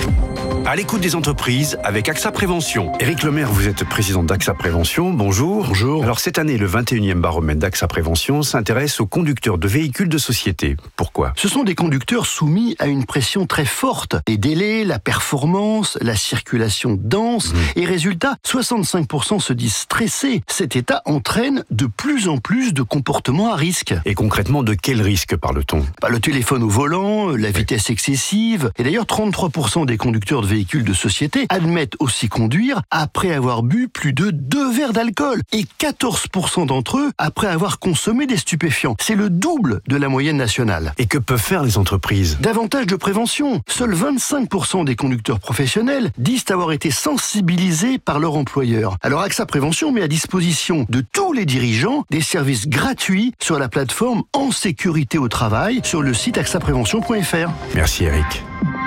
À l'écoute des entreprises avec AXA Prévention. Éric Lemaire, vous êtes président d'AXA Prévention. Bonjour. Bonjour. Alors cette année, le vingt et unième baromètre d'AXA Prévention s'intéresse aux conducteurs de véhicules de société. Pourquoi ? Ce sont des conducteurs soumis à une pression très forte. Les délais, la performance, la circulation dense. Mmh. Et résultat, soixante-cinq pour cent se disent stressés. Cet état entraîne de plus en plus de comportements à risque. Et concrètement, de quel risque parle-t-on ? Bah, le téléphone au volant, la vitesse excessive. Et d'ailleurs, trente-trois pour cent des conducteurs de véhicules de société admettent aussi conduire après avoir bu plus de deux verres d'alcool et quatorze pour cent d'entre eux après avoir consommé des stupéfiants. C'est le double de la moyenne nationale. Et que peuvent faire les entreprises ? Davantage de prévention. Seuls vingt-cinq pour cent des conducteurs professionnels disent avoir été sensibilisés par leur employeur. Alors AXA Prévention met à disposition de tous les dirigeants des services gratuits sur la plateforme En sécurité au travail sur le site axa prévention point f r. Merci Eric.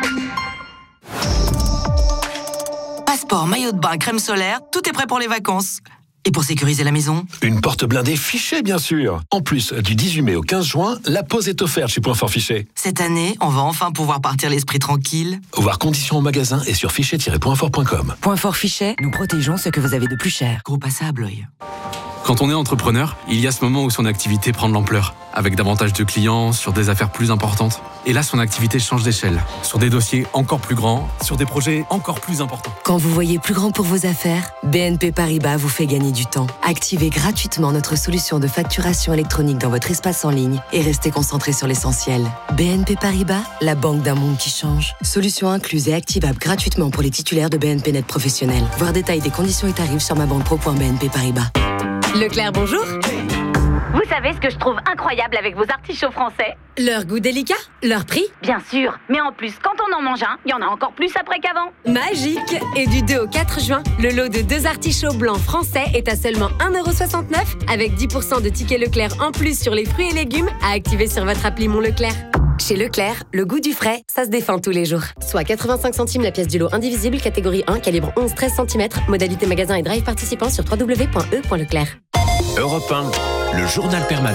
Passeport, maillot de bain, crème solaire, tout est prêt pour les vacances. Et pour sécuriser la maison ? Une porte blindée Fichet, bien sûr. En plus, du dix-huit mai au quinze juin, la pause est offerte chez Point Fort Fichet. Cette année, on va enfin pouvoir partir l'esprit tranquille. Voir conditions en magasin et sur fichet tiret point fort point com. Point Fort Fichet, nous protégeons ce que vous avez de plus cher. Groupe A S A à Blois. Quand on est entrepreneur, il y a ce moment où son activité prend de l'ampleur, avec davantage de clients, sur des affaires plus importantes. Et là, son activité change d'échelle, sur des dossiers encore plus grands, sur des projets encore plus importants. Quand vous voyez plus grand pour vos affaires, B N P Paribas vous fait gagner du temps. Activez gratuitement notre solution de facturation électronique dans votre espace en ligne et restez concentré sur l'essentiel. B N P Paribas, la banque d'un monde qui change. Solution incluse et activable gratuitement pour les titulaires de B N P Net Professionnel. Voir détail des conditions et tarifs sur ma banque pro point b n p paribas. Leclerc, bonjour. Vous savez ce que je trouve incroyable avec vos artichauts français ? Leur goût délicat, leur prix ? Bien sûr, mais en plus, quand on en mange un, il y en a encore plus après qu'avant. Magique ! Et du deux au quatre juin, le lot de deux artichauts blancs français est à seulement un euro soixante-neuf avec dix pour cent de tickets Leclerc en plus sur les fruits et légumes à activer sur votre appli Mon Leclerc. Chez Leclerc, le goût du frais, ça se défend tous les jours. Soit quatre-vingt-cinq centimes la pièce du lot indivisible, catégorie un, calibre onze treize centimètres, modalité magasin et drive participant sur w w w point e point leclerc. Europe un, le journal permanent.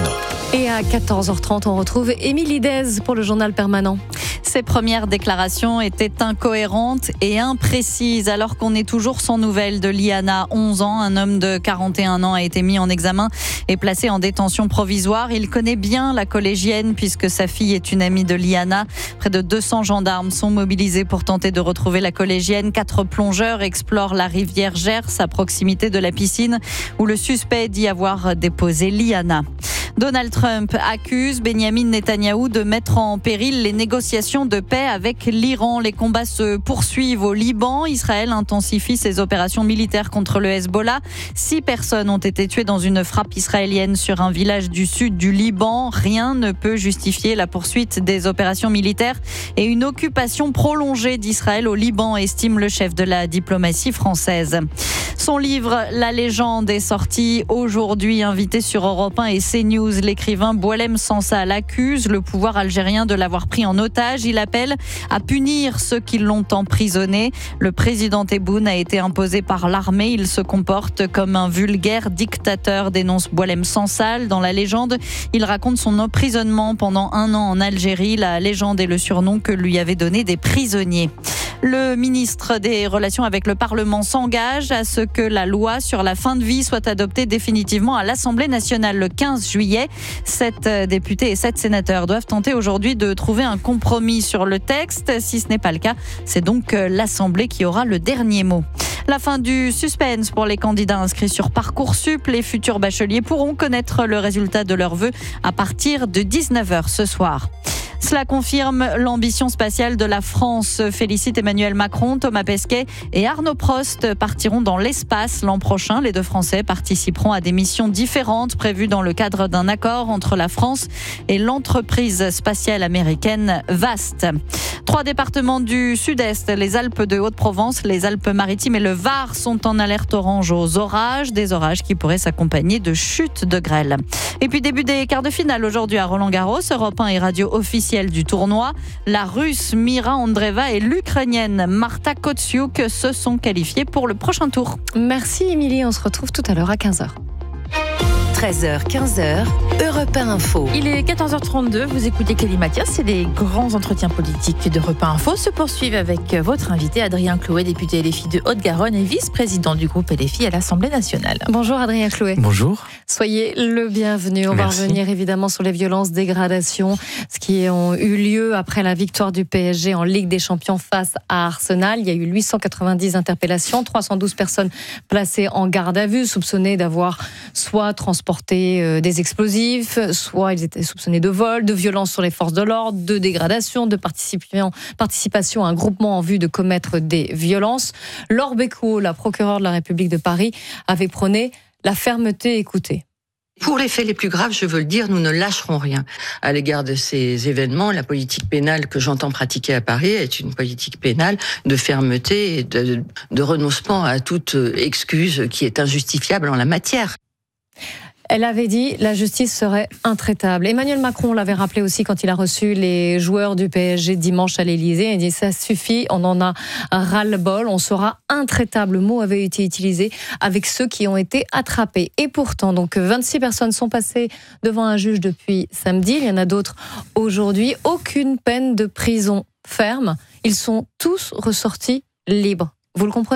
Et à quatorze heures trente, on retrouve Émilie Dez pour le journal permanent. Ses premières déclarations étaient incohérentes et imprécises. Alors qu'on est toujours sans nouvelles de Liana, onze ans, un homme de quarante et un ans a été mis en examen et placé en détention provisoire. Il connaît bien la collégienne puisque sa fille est une amie de Liana. Près de deux cents gendarmes sont mobilisés pour tenter de retrouver la collégienne. Quatre plongeurs explorent la rivière Gers à proximité de la piscine où le suspect dit avoir déposé Liana. Donald Trump accuse Benjamin Netanyahou de mettre en péril les négociations de paix avec l'Iran. Les combats se poursuivent au Liban. Israël intensifie ses opérations militaires contre le Hezbollah. Six personnes ont été tuées dans une frappe israélienne sur un village du sud du Liban. Rien ne peut justifier la poursuite des opérations militaires et une occupation prolongée d'Israël au Liban, estime le chef de la diplomatie française. Son livre « La légende » est sorti aujourd'hui, invité sur Europe un et CNews. L'écrivain Boualem Sansal accuse le pouvoir algérien de l'avoir pris en otage. Il appelle à punir ceux qui l'ont emprisonné. Le président Tebboune a été imposé par l'armée. Il se comporte comme un vulgaire dictateur, dénonce Boualem Sansal. Dans La légende, il raconte son emprisonnement pendant un an en Algérie. La légende est le surnom que lui avaient donné des prisonniers. Le ministre des Relations avec le Parlement s'engage à ce que la loi sur la fin de vie soit adoptée définitivement à l'Assemblée nationale le quinze juillet. Sept députés et sept sénateurs doivent tenter aujourd'hui de trouver un compromis sur le texte. Si ce n'est pas le cas, c'est donc l'Assemblée qui aura le dernier mot. La fin du suspense pour les candidats inscrits sur Parcoursup. Les futurs bacheliers pourront connaître le résultat de leurs vœux à partir de dix-neuf heures ce soir. Cela confirme l'ambition spatiale de la France. Félicite Emmanuel Macron, Thomas Pesquet et Arnaud Prost partiront dans l'espace l'an prochain. Les deux Français participeront à des missions différentes prévues dans le cadre d'un accord entre la France et l'entreprise spatiale américaine VAST. Trois départements du sud-est, les Alpes de Haute-Provence, les Alpes-Maritimes et le Var sont en alerte orange aux orages. Des orages qui pourraient s'accompagner de chutes de grêle. Et puis début des quarts de finale aujourd'hui à Roland-Garros. Europe un et radio officielle du tournoi. La Russe Mira Andreeva et l'Ukrainienne Marta Kostyuk se sont qualifiées pour le prochain tour. Merci Émilie, on se retrouve tout à l'heure à quinze heures. treize heures, quinze heures, Europe un Info. Il est quatorze heures trente-deux, vous écoutez Clélie Mathias et les grands entretiens politiques d'Europe un Info se poursuivent avec votre invité Adrien Chloé, député L F I de Haute-Garonne et vice-président du groupe L F I à l'Assemblée nationale. Bonjour Adrien Chloé. Bonjour. Soyez le bienvenu. On Merci. va revenir évidemment sur les violences, dégradations, ce qui ont eu lieu après la victoire du P S G en Ligue des Champions face à Arsenal. Il y a eu huit cent quatre-vingt-dix interpellations, trois cent douze personnes placées en garde à vue, soupçonnées d'avoir soit transporté des explosifs, soit ils étaient soupçonnés de vol, de violence sur les forces de l'ordre, de dégradation, de participation, participation à un groupement en vue de commettre des violences. Laure Becquot, la procureure de la République de Paris, avait prôné la fermeté écoutée. Pour les faits les plus graves, je veux le dire, nous ne lâcherons rien. À l'égard de ces événements, la politique pénale que j'entends pratiquer à Paris est une politique pénale de fermeté et de, de renoncement à toute excuse qui est injustifiable en la matière. Elle avait dit la justice serait intraitable. Emmanuel Macron l'avait rappelé aussi quand il a reçu les joueurs du P S G dimanche à l'Élysée. Il dit ça suffit, on en a ras-le-bol, on sera intraitable. Le mot avait été utilisé avec ceux qui ont été attrapés. Et pourtant, donc vingt-six personnes sont passées devant un juge depuis samedi. Il y en a d'autres aujourd'hui. Aucune peine de prison ferme. Ils sont tous ressortis libres. Vous le comprenez ?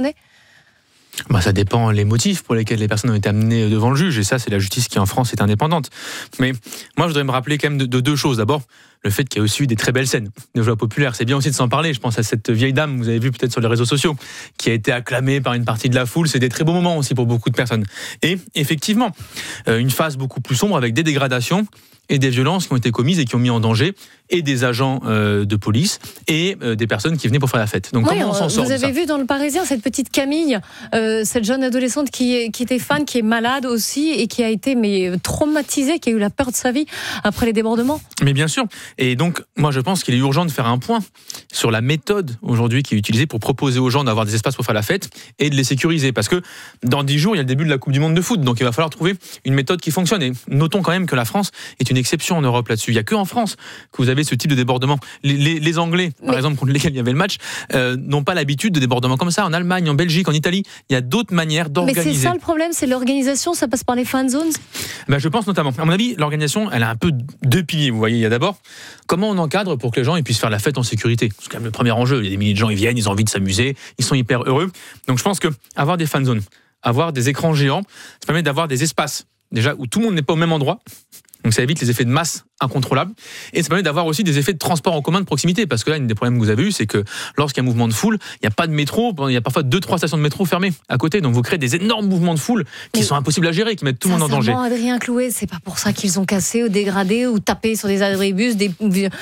Bah, ça dépend les motifs pour lesquels les personnes ont été amenées devant le juge, et ça c'est la justice qui en France est indépendante. Mais moi je voudrais me rappeler quand même de, de deux choses. D'abord, le fait qu'il y a aussi eu des très belles scènes de joie populaire, c'est bien aussi de s'en parler. Je pense à cette vieille dame, vous avez vu peut-être sur les réseaux sociaux, qui a été acclamée par une partie de la foule. C'est des très beaux moments aussi pour beaucoup de personnes. Et effectivement, une phase beaucoup plus sombre avec des dégradations et des violences qui ont été commises et qui ont mis en danger et des agents euh, de police et euh, des personnes qui venaient pour faire la fête. Donc oui, comment on s'en sort Vous avez vu dans Le Parisien cette petite Camille, euh, cette jeune adolescente qui, qui était fan, qui est malade aussi et qui a été mais, traumatisée, qui a eu la peur de sa vie après les débordements. Mais bien sûr. Et donc, moi je pense qu'il est urgent de faire un point sur la méthode aujourd'hui qui est utilisée pour proposer aux gens d'avoir des espaces pour faire la fête et de les sécuriser. Parce que dans dix jours, il y a le début de la Coupe du Monde de foot. Donc il va falloir trouver une méthode qui fonctionne. Et notons quand même que la France est une exception en Europe là-dessus. Il n'y a que en France que vous avez avez ce type de débordement. Les, les, les Anglais, par mais... exemple, contre lesquels il y avait le match, euh, n'ont pas l'habitude de débordements comme ça. En Allemagne, en Belgique, en Italie, il y a d'autres manières d'organiser. Mais c'est ça le problème, c'est l'organisation, ça passe par les fan zones. Ben, je pense notamment. À mon avis, l'organisation, elle a un peu deux piliers. Vous voyez, il y a d'abord comment on encadre pour que les gens ils puissent faire la fête en sécurité. C'est quand même le premier enjeu. Il y a des milliers de gens, ils viennent, ils ont envie de s'amuser, ils sont hyper heureux. Donc je pense que avoir des fan zones, avoir des écrans géants, ça permet d'avoir des espaces déjà où tout le monde n'est pas au même endroit. Donc ça évite les effets de masse incontrôlables. Et ça permet d'avoir aussi des effets de transport en commun de proximité. Parce que là, un des problèmes que vous avez eu, c'est que lorsqu'il y a un mouvement de foule, il n'y a pas de métro. Il y a parfois deux, trois stations de métro fermées à côté. Donc vous créez des énormes mouvements de foule qui sont impossibles à gérer, qui mettent tout le monde en danger. Adrien Clouet, c'est pas pour ça qu'ils ont cassé ou dégradé ou tapé sur des abribus, des,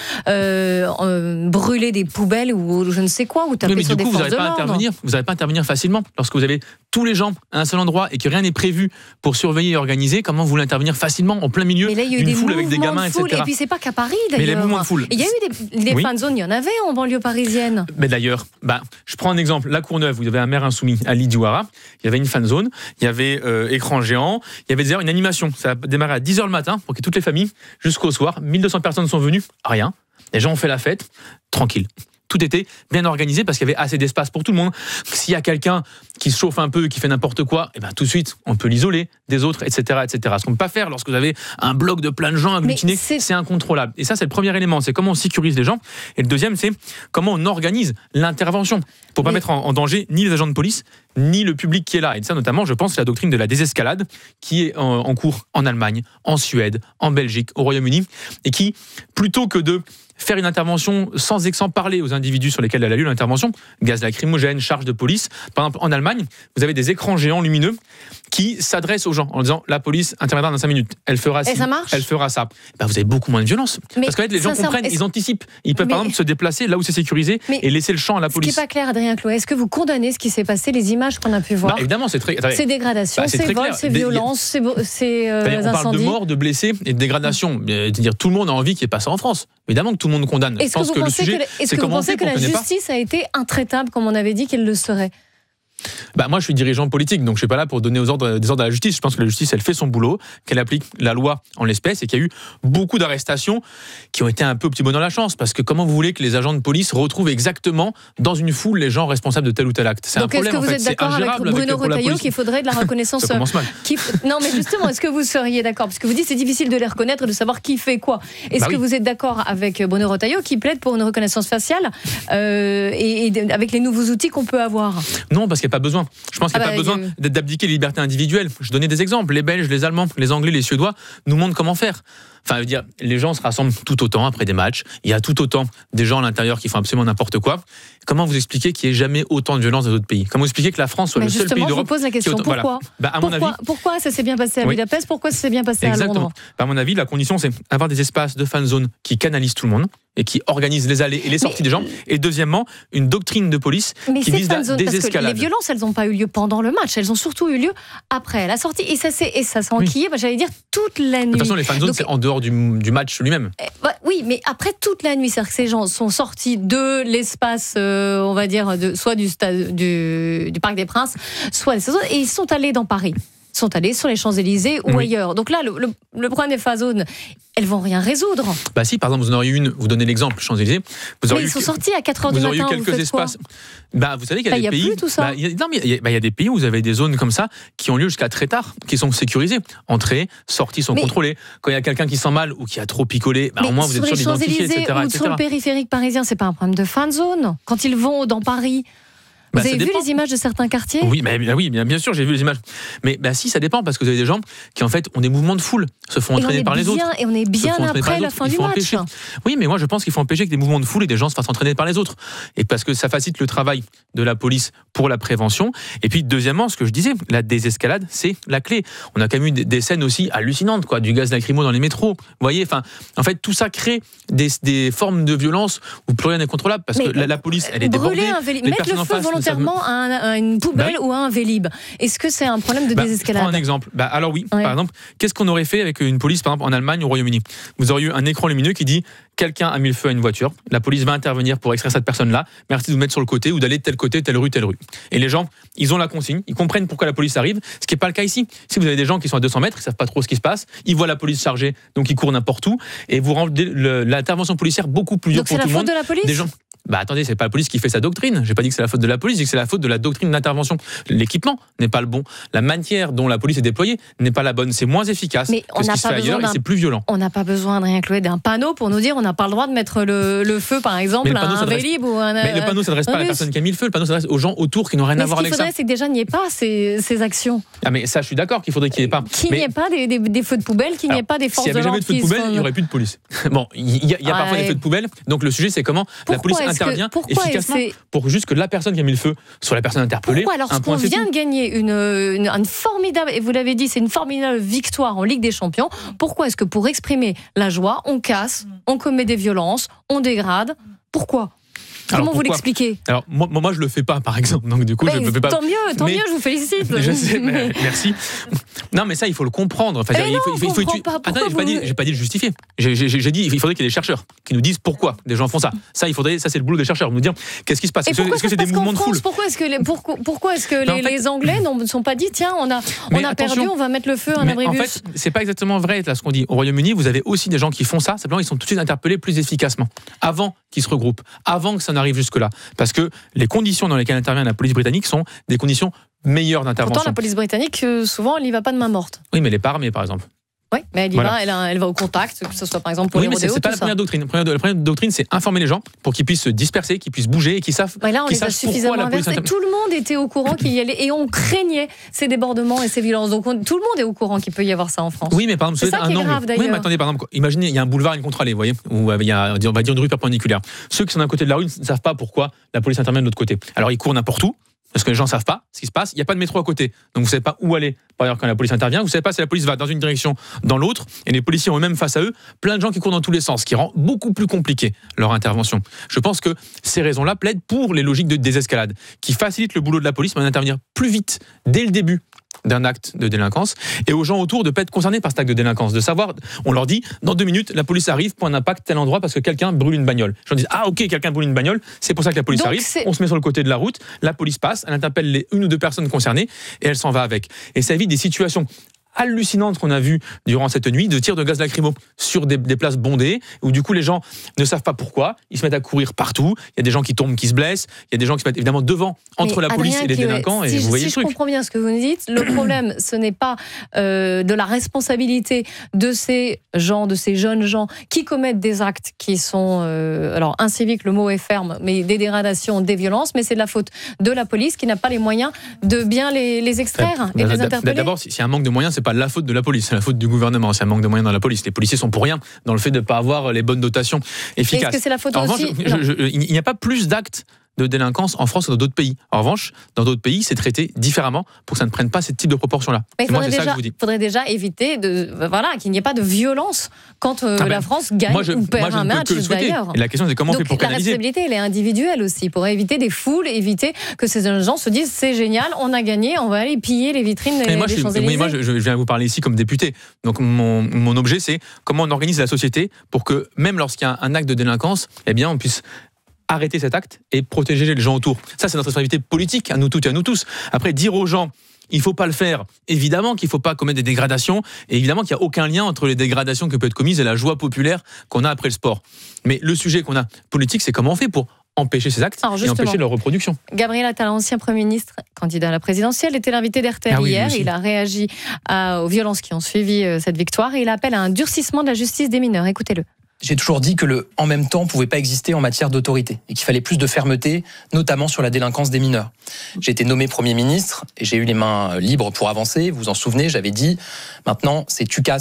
euh, euh, brûlé des poubelles ou je ne sais quoi, ou tapé oui, mais sur du coup, des vous forces de l'ordre. Intervenir, vous n'allez pas intervenir facilement. Lorsque vous avez tous les gens à un seul endroit et que rien n'est prévu pour surveiller et organiser, comment vous voulez intervenir facilement en plein milieu d'une foule avec des gamins, et cetera. Et puis c'est pas qu'à Paris d'ailleurs. Mais les mouvements de foule. Il y a eu des, des oui. fan zones, il y en avait en banlieue parisienne. Mais d'ailleurs, bah, je prends un exemple. La Courneuve, vous avez un maire insoumis, Ali Diouara. Il y avait une fan zone, il y avait euh, écran géant, il y avait d'ailleurs une animation. Ça a démarré à dix heures le matin pour que toutes les familles, jusqu'au soir, mille deux cents personnes sont venues, rien. Les gens ont fait la fête, tranquille. Tout était bien organisé parce qu'il y avait assez d'espace pour tout le monde. S'il y a quelqu'un qui se chauffe un peu, qui fait n'importe quoi, et ben tout de suite, on peut l'isoler des autres, et cetera, et cetera. Ce qu'on ne peut pas faire lorsque vous avez un bloc de plein de gens agglutinés, c'est... c'est incontrôlable. Et ça, c'est le premier élément, c'est comment on sécurise les gens. Et le deuxième, c'est comment on organise l'intervention pour ne pas Mais... mettre en, en danger ni les agents de police, ni le public qui est là. Et ça, notamment, je pense, c'est la doctrine de la désescalade qui est en, en cours en Allemagne, en Suède, en Belgique, au Royaume-Uni, et qui, plutôt que de faire une intervention sans, sans parler aux individus sur lesquels elle a lieu l'intervention, gaz lacrymogène, charge de police. Par exemple, en Allemagne, vous avez des écrans géants lumineux qui s'adressent aux gens en disant la police interviendra dans cinq minutes. Elle fera ci, elle fera ça. Ben, vous avez beaucoup moins de violence. Mais parce que les gens comprennent, ils anticipent. Ils peuvent mais... par exemple se déplacer là où c'est sécurisé mais... et laisser le champ à la police. Ce qui n'est pas clair, Adrien Clouet, est-ce que vous condamnez ce qui s'est passé, les images qu'on a pu voir? Bah, évidemment, c'est très. Ces dégradations, bah, ces vols, ces violences, ces, ces euh, incendies. On parle de morts, de blessés et de dégradations. C'est-à-dire tout le monde a envie qu'il n'y ait pas ça en France. Évidemment que tout le monde condamne. Est-ce que vous pensez que, est-ce que, vous pensez que la justice a été intraitable comme on avait dit qu'elle le serait? Bah moi je suis dirigeant politique, donc je suis pas là pour donner aux ordres, des ordres à la justice. Je pense que la justice elle fait son boulot, qu'elle applique la loi en l'espèce et qu'il y a eu beaucoup d'arrestations qui ont été un peu petit bonheur la chance, parce que comment vous voulez que les agents de police retrouvent exactement dans une foule les gens responsables de tel ou tel acte? C'est donc un problème en fait. Est-ce que vous êtes d'accord avec Bruno Retailleau qu'il faudrait de la reconnaissance? Ça commence mal. Qui... Non mais justement, est-ce que vous seriez d'accord? Parce que vous dites c'est difficile de les reconnaître, de savoir qui fait quoi. Est-ce bah que oui. vous êtes d'accord avec Bruno Retailleau qui plaide pour une reconnaissance faciale euh, et, et avec les nouveaux outils qu'on peut avoir? Non, parce qu'il n'y a pas besoin. Je pense qu'il n'y a ah bah, pas besoin euh... d'abdiquer les libertés individuelles. Je donnais des exemples. Les Belges, les Allemands, les Anglais, les Suédois nous montrent comment faire. Enfin, je veux dire, les gens se rassemblent tout autant après des matchs. Il y a tout autant des gens à l'intérieur qui font absolument n'importe quoi. Comment vous expliquez qu'il n'y ait jamais autant de violence dans d'autres pays? Comment vous expliquez que la France soit mais le seul pays d'Europe? Je vous pose la question. Autant... Pourquoi voilà. bah, à mon pourquoi, avis... pourquoi ça s'est bien passé à Budapest? Oui. Pourquoi ça s'est bien passé Exactement. à Londres? bah, À mon avis, la condition, c'est avoir des espaces de fan zone qui canalisent tout le monde et qui organisent les allées et les sorties mais... des gens. Et deuxièmement, une doctrine de police mais qui vise la désescalade. Parce que les violences, elles n'ont pas eu lieu pendant le match. Elles ont surtout eu lieu après la sortie. Et ça s'est, et ça s'est enquillé, oui. bah, j'allais dire, toute la nuit. De toute façon, les fan zones, Donc... c'est en dehors du, du match lui-même. Eh, bah, oui, mais après toute la nuit, c'est-à-dire que ces gens sont sortis de l'espace, euh, on va dire, de, soit du, stade, du, du Parc des Princes, soit des autres, et ils sont allés dans Paris. sont allés sur les Champs-Élysées ou oui. ailleurs. Donc là, le, le, le problème des fan zones, elles vont rien résoudre. Bah si, par exemple, vous en auriez une, vous donnez l'exemple, Champs-Élysées. Vous mais ils sont sortis à quatre heures du matin. Vous auriez eu quelques espaces. Bah, vous savez qu'il y a bah, des y a pays. Plus tout ça. Bah, y a, non, mais il y, bah, y a des pays où vous avez des zones comme ça qui ont lieu jusqu'à très tard, qui sont sécurisées. Entrées, sorties sont mais, contrôlées. Quand il y a quelqu'un qui sent mal ou qui a trop picolé, bah, au moins vous êtes sûr d'identifier, et cetera, ou et cetera. Sur le périphérique parisien, c'est pas un problème de fan zone. Quand ils vont dans Paris. Vous bah, avez vu les images de certains quartiers? Oui, mais, bah, oui, bien, bien sûr, j'ai vu les images. Mais bah, si, ça dépend, parce que vous avez des gens qui, en fait, ont des mouvements de foule, se font entraîner par les bien, autres. Et on est bien après la fin du match. Empêcher. Oui, mais moi, je pense qu'il faut empêcher que des mouvements de foule et des gens se fassent entraîner par les autres. Et parce que ça facilite le travail de la police pour la prévention. Et puis, deuxièmement, ce que je disais, la désescalade, c'est la clé. On a quand même eu des, des scènes aussi hallucinantes, quoi, du gaz lacrymo dans les métros. Vous voyez, enfin, en fait, tout ça crée des, des formes de violence où plus rien n'est contrôlable, parce mais que la, la police, elle est débordée. Un véli- mettre le feu volontairement volontairement à, un, à une poubelle bah oui. ou à un Vélib. Est-ce que c'est un problème de bah, désescalade ? Je prends un exemple. Bah, alors oui, ouais. par exemple, qu'est-ce qu'on aurait fait avec une police, par exemple, en Allemagne ou au Royaume-Uni ? Vous auriez eu un écran lumineux qui dit quelqu'un a mis le feu à une voiture, la police va intervenir pour extraire cette personne-là, merci de vous mettre sur le côté ou d'aller de tel côté, telle rue, telle rue. Et les gens, ils ont la consigne, ils comprennent pourquoi la police arrive, ce qui n'est pas le cas ici. Si vous avez des gens qui sont à deux cents mètres, ils ne savent pas trop ce qui se passe, ils voient la police chargée, donc ils courent n'importe où, et vous rendez le, l'intervention policière beaucoup plus dure pour tout le monde. Donc c'est la faute de la police ? Des gens... Bah attendez, c'est pas la police qui fait sa doctrine. J'ai pas dit que c'est la faute de la police, j'ai dit que c'est la faute de la doctrine d'intervention. L'équipement n'est pas le bon. La manière dont la police est déployée n'est pas la bonne. C'est moins efficace mais que ce qui se fait ailleurs et c'est plus violent. On n'a pas besoin de rien clouer d'un panneau pour nous dire on n'a pas le droit de mettre le, le feu, par exemple, à un Vélib ou un. Mais le panneau s'adresse pas à la personne qui a mis le feu. Le panneau s'adresse aux gens autour qui n'ont rien mais à voir avec ça. Ce qu'il faudrait, c'est que déjà n'y ait pas ces, ces actions. Ah mais ça, je suis d'accord qu'il faudrait qu'il n'y ait pas. Qu'il mais... n'y ait pas des, des, des feux de poubelle, qu'il n'y ait pas des forces de l'ordre. S'il n'y avait jamais de feux de poubelle, il n'y aurait plus de police. Bon, il y a, il y a parfois des feux de poubelle. Donc le sujet, c'est comment la police intervient efficacement pour juste que la personne qui a mis le feu soit la personne interpellée. Pourquoi alors qu'on vient de gagner une, une, une formidable, et vous l'avez dit, c'est une formidable victoire en Ligue des Champions. Pourquoi est-ce que pour exprimer la joie, on casse, on commet des violences, on dégrade ? Pourquoi ? Comment vous l'expliquez ? Alors moi, moi je le fais pas par exemple, donc du coup mais je ne fais pas. Tant mieux, tant mais, mieux, je vous félicite. Je sais, mais, merci. Non mais ça il faut le comprendre. Enfin, mais il non, faut, il faut, il faut, pas, Attends, vous... j'ai pas dit, j'ai pas dit le justifier. J'ai, j'ai, j'ai dit il faudrait qu'il y ait des chercheurs qui nous disent pourquoi des gens font ça. Ça il faudrait, ça c'est le boulot des chercheurs, nous dire qu'est-ce qui se passe. Et est-ce que, est-ce que c'est des mouvements de foule ? Pourquoi est-ce que les, pourquoi, pourquoi est-ce que les, en fait, les Anglais ne sont pas dit tiens on a on a perdu, on va mettre le feu à un abribus ? En fait c'est pas exactement vrai là ce qu'on dit. Au Royaume-Uni vous avez aussi des gens qui font ça. Simplement ils sont tout de suite interpellés plus efficacement avant qu'ils se regroupent, avant que ça n'arrive jusque là, parce que les conditions dans lesquelles intervient la police britannique sont des conditions meilleures d'intervention. Pourtant, la police britannique, souvent, elle n'y va pas de main morte. Oui, mais elle n'est pas armée, par exemple. Oui, mais elle y voilà. va, elle, a, elle va au contact, que ce soit par exemple pour oui, les rodéos. Oui, mais c'est pas la première doctrine. La première, la première doctrine, c'est informer les gens pour qu'ils puissent se disperser, qu'ils puissent bouger et qu'ils savent. Mais là, on les a suffisamment inversé. Tout le monde était au courant qu'il y allait et on craignait ces débordements et ces violences. Donc on, tout le monde est au courant qu'il peut y avoir ça en France. Oui, mais par exemple, c'est ça un qui est angle. grave d'ailleurs. Oui, mais attendez, par exemple, imaginez, il y a un boulevard, une contre-allée, vous voyez, où il y a, on va dire une rue perpendiculaire. Ceux qui sont d'un côté de la rue ne savent pas pourquoi la police intervient de l'autre côté. Alors ils courent n'importe où. Parce que les gens ne savent pas ce qui se passe, il n'y a pas de métro à côté. Donc vous ne savez pas où aller. Par ailleurs, quand la police intervient, vous ne savez pas si la police va dans une direction, dans l'autre. Et les policiers ont eux-mêmes face à eux plein de gens qui courent dans tous les sens, ce qui rend beaucoup plus compliqué leur intervention. Je pense que ces raisons-là plaident pour les logiques de désescalade, qui facilitent le boulot de la police, mais d'intervenir plus vite, dès le début d'un acte de délinquance, et aux gens autour de ne pas être concernés par cet acte de délinquance, de savoir, on leur dit, dans deux minutes, la police arrive, point d'impact, tel endroit, parce que quelqu'un brûle une bagnole. Les gens disent, ah ok, quelqu'un brûle une bagnole, c'est pour ça que la police Donc arrive, c'est... on se met sur le côté de la route, la police passe, elle interpelle les une ou deux personnes concernées, et elle s'en va avec. Et ça évite des situations hallucinante qu'on a vu durant cette nuit de tirs de gaz lacrymo sur des, des places bondées où du coup les gens ne savent pas pourquoi, ils se mettent à courir partout, il y a des gens qui tombent, qui se blessent, il y a des gens qui se mettent évidemment devant entre Mais la police Adrien, et les délinquants si et je, vous voyez si le je truc. comprends bien ce que vous nous dites, le problème ce n'est pas euh, de la responsabilité de ces gens, de ces jeunes gens qui commettent des actes qui sont euh, alors inciviques, le mot est ferme, mais des dégradations, des violences, mais c'est de la faute de la police qui n'a pas les moyens de bien les, les extraire et les interpeller. D'abord, s'il y a un manque de moyens, c'est pas la faute de la police, c'est la faute du gouvernement. C'est un manque de moyens dans la police. Les policiers sont pour rien dans le fait de ne pas avoir les bonnes dotations efficaces. Est-ce que c'est la faute en aussi revanche, je, je, je, il n'y a pas plus d'actes de délinquance en France que dans d'autres pays. En revanche, dans d'autres pays, c'est traité différemment pour que ça ne prenne pas ce type de proportions-là. Mais et moi, c'est déjà, ça que je vous dis. Il faudrait déjà éviter de, voilà, qu'il n'y ait pas de violence quand euh, ah ben, la France gagne moi je, ou perd moi je un match d'ailleurs. Et la question c'est comment Donc, on fait pour canaliser. La responsabilité, elle est individuelle aussi, pour éviter des foules, éviter que ces jeunes gens se disent c'est génial, on a gagné, on va aller piller les vitrines des, moi, des je, Champs-Élysées. Oui, moi, je, je viens vous parler ici comme député. Donc mon, mon objet, c'est comment on organise la société pour que même lorsqu'il y a un acte de délinquance, eh bien, on puisse arrêter cet acte et protéger les gens autour. Ça, c'est notre responsabilité politique, à nous toutes et à nous tous. Après, dire aux gens, il ne faut pas le faire, évidemment qu'il ne faut pas commettre des dégradations, et évidemment qu'il n'y a aucun lien entre les dégradations qui peuvent être commises et la joie populaire qu'on a après le sport. Mais le sujet qu'on a politique, c'est comment on fait pour empêcher ces actes et empêcher leur reproduction. Gabriel Attal, ancien Premier ministre, candidat à la présidentielle, était l'invité d'R T L ah oui, hier. Il a réagi à, aux violences qui ont suivi euh, cette victoire et il appelle à un durcissement de la justice des mineurs. Écoutez-le. J'ai toujours dit que le « en même temps » ne pouvait pas exister en matière d'autorité et qu'il fallait plus de fermeté, notamment sur la délinquance des mineurs. J'ai été nommé Premier ministre et j'ai eu les mains libres pour avancer. Vous vous en souvenez, j'avais dit « maintenant, c'est tu casses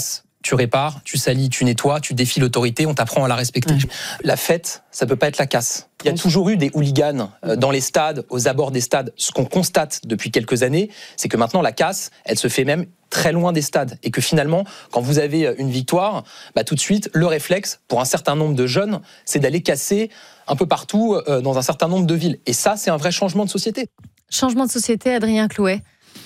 tu répares, tu salis, tu nettoies, tu défies l'autorité, on t'apprend à la respecter. Ouais. La fête, ça peut pas être la casse. Il y a toujours eu des hooligans dans les stades, aux abords des stades. Ce qu'on constate depuis quelques années, c'est que maintenant la casse, elle se fait même très loin des stades. Et que finalement, quand vous avez une victoire, bah, tout de suite, le réflexe, pour un certain nombre de jeunes, c'est d'aller casser un peu partout euh, dans un certain nombre de villes. Et ça, c'est un vrai changement de société. Changement de société, Adrien Clouet.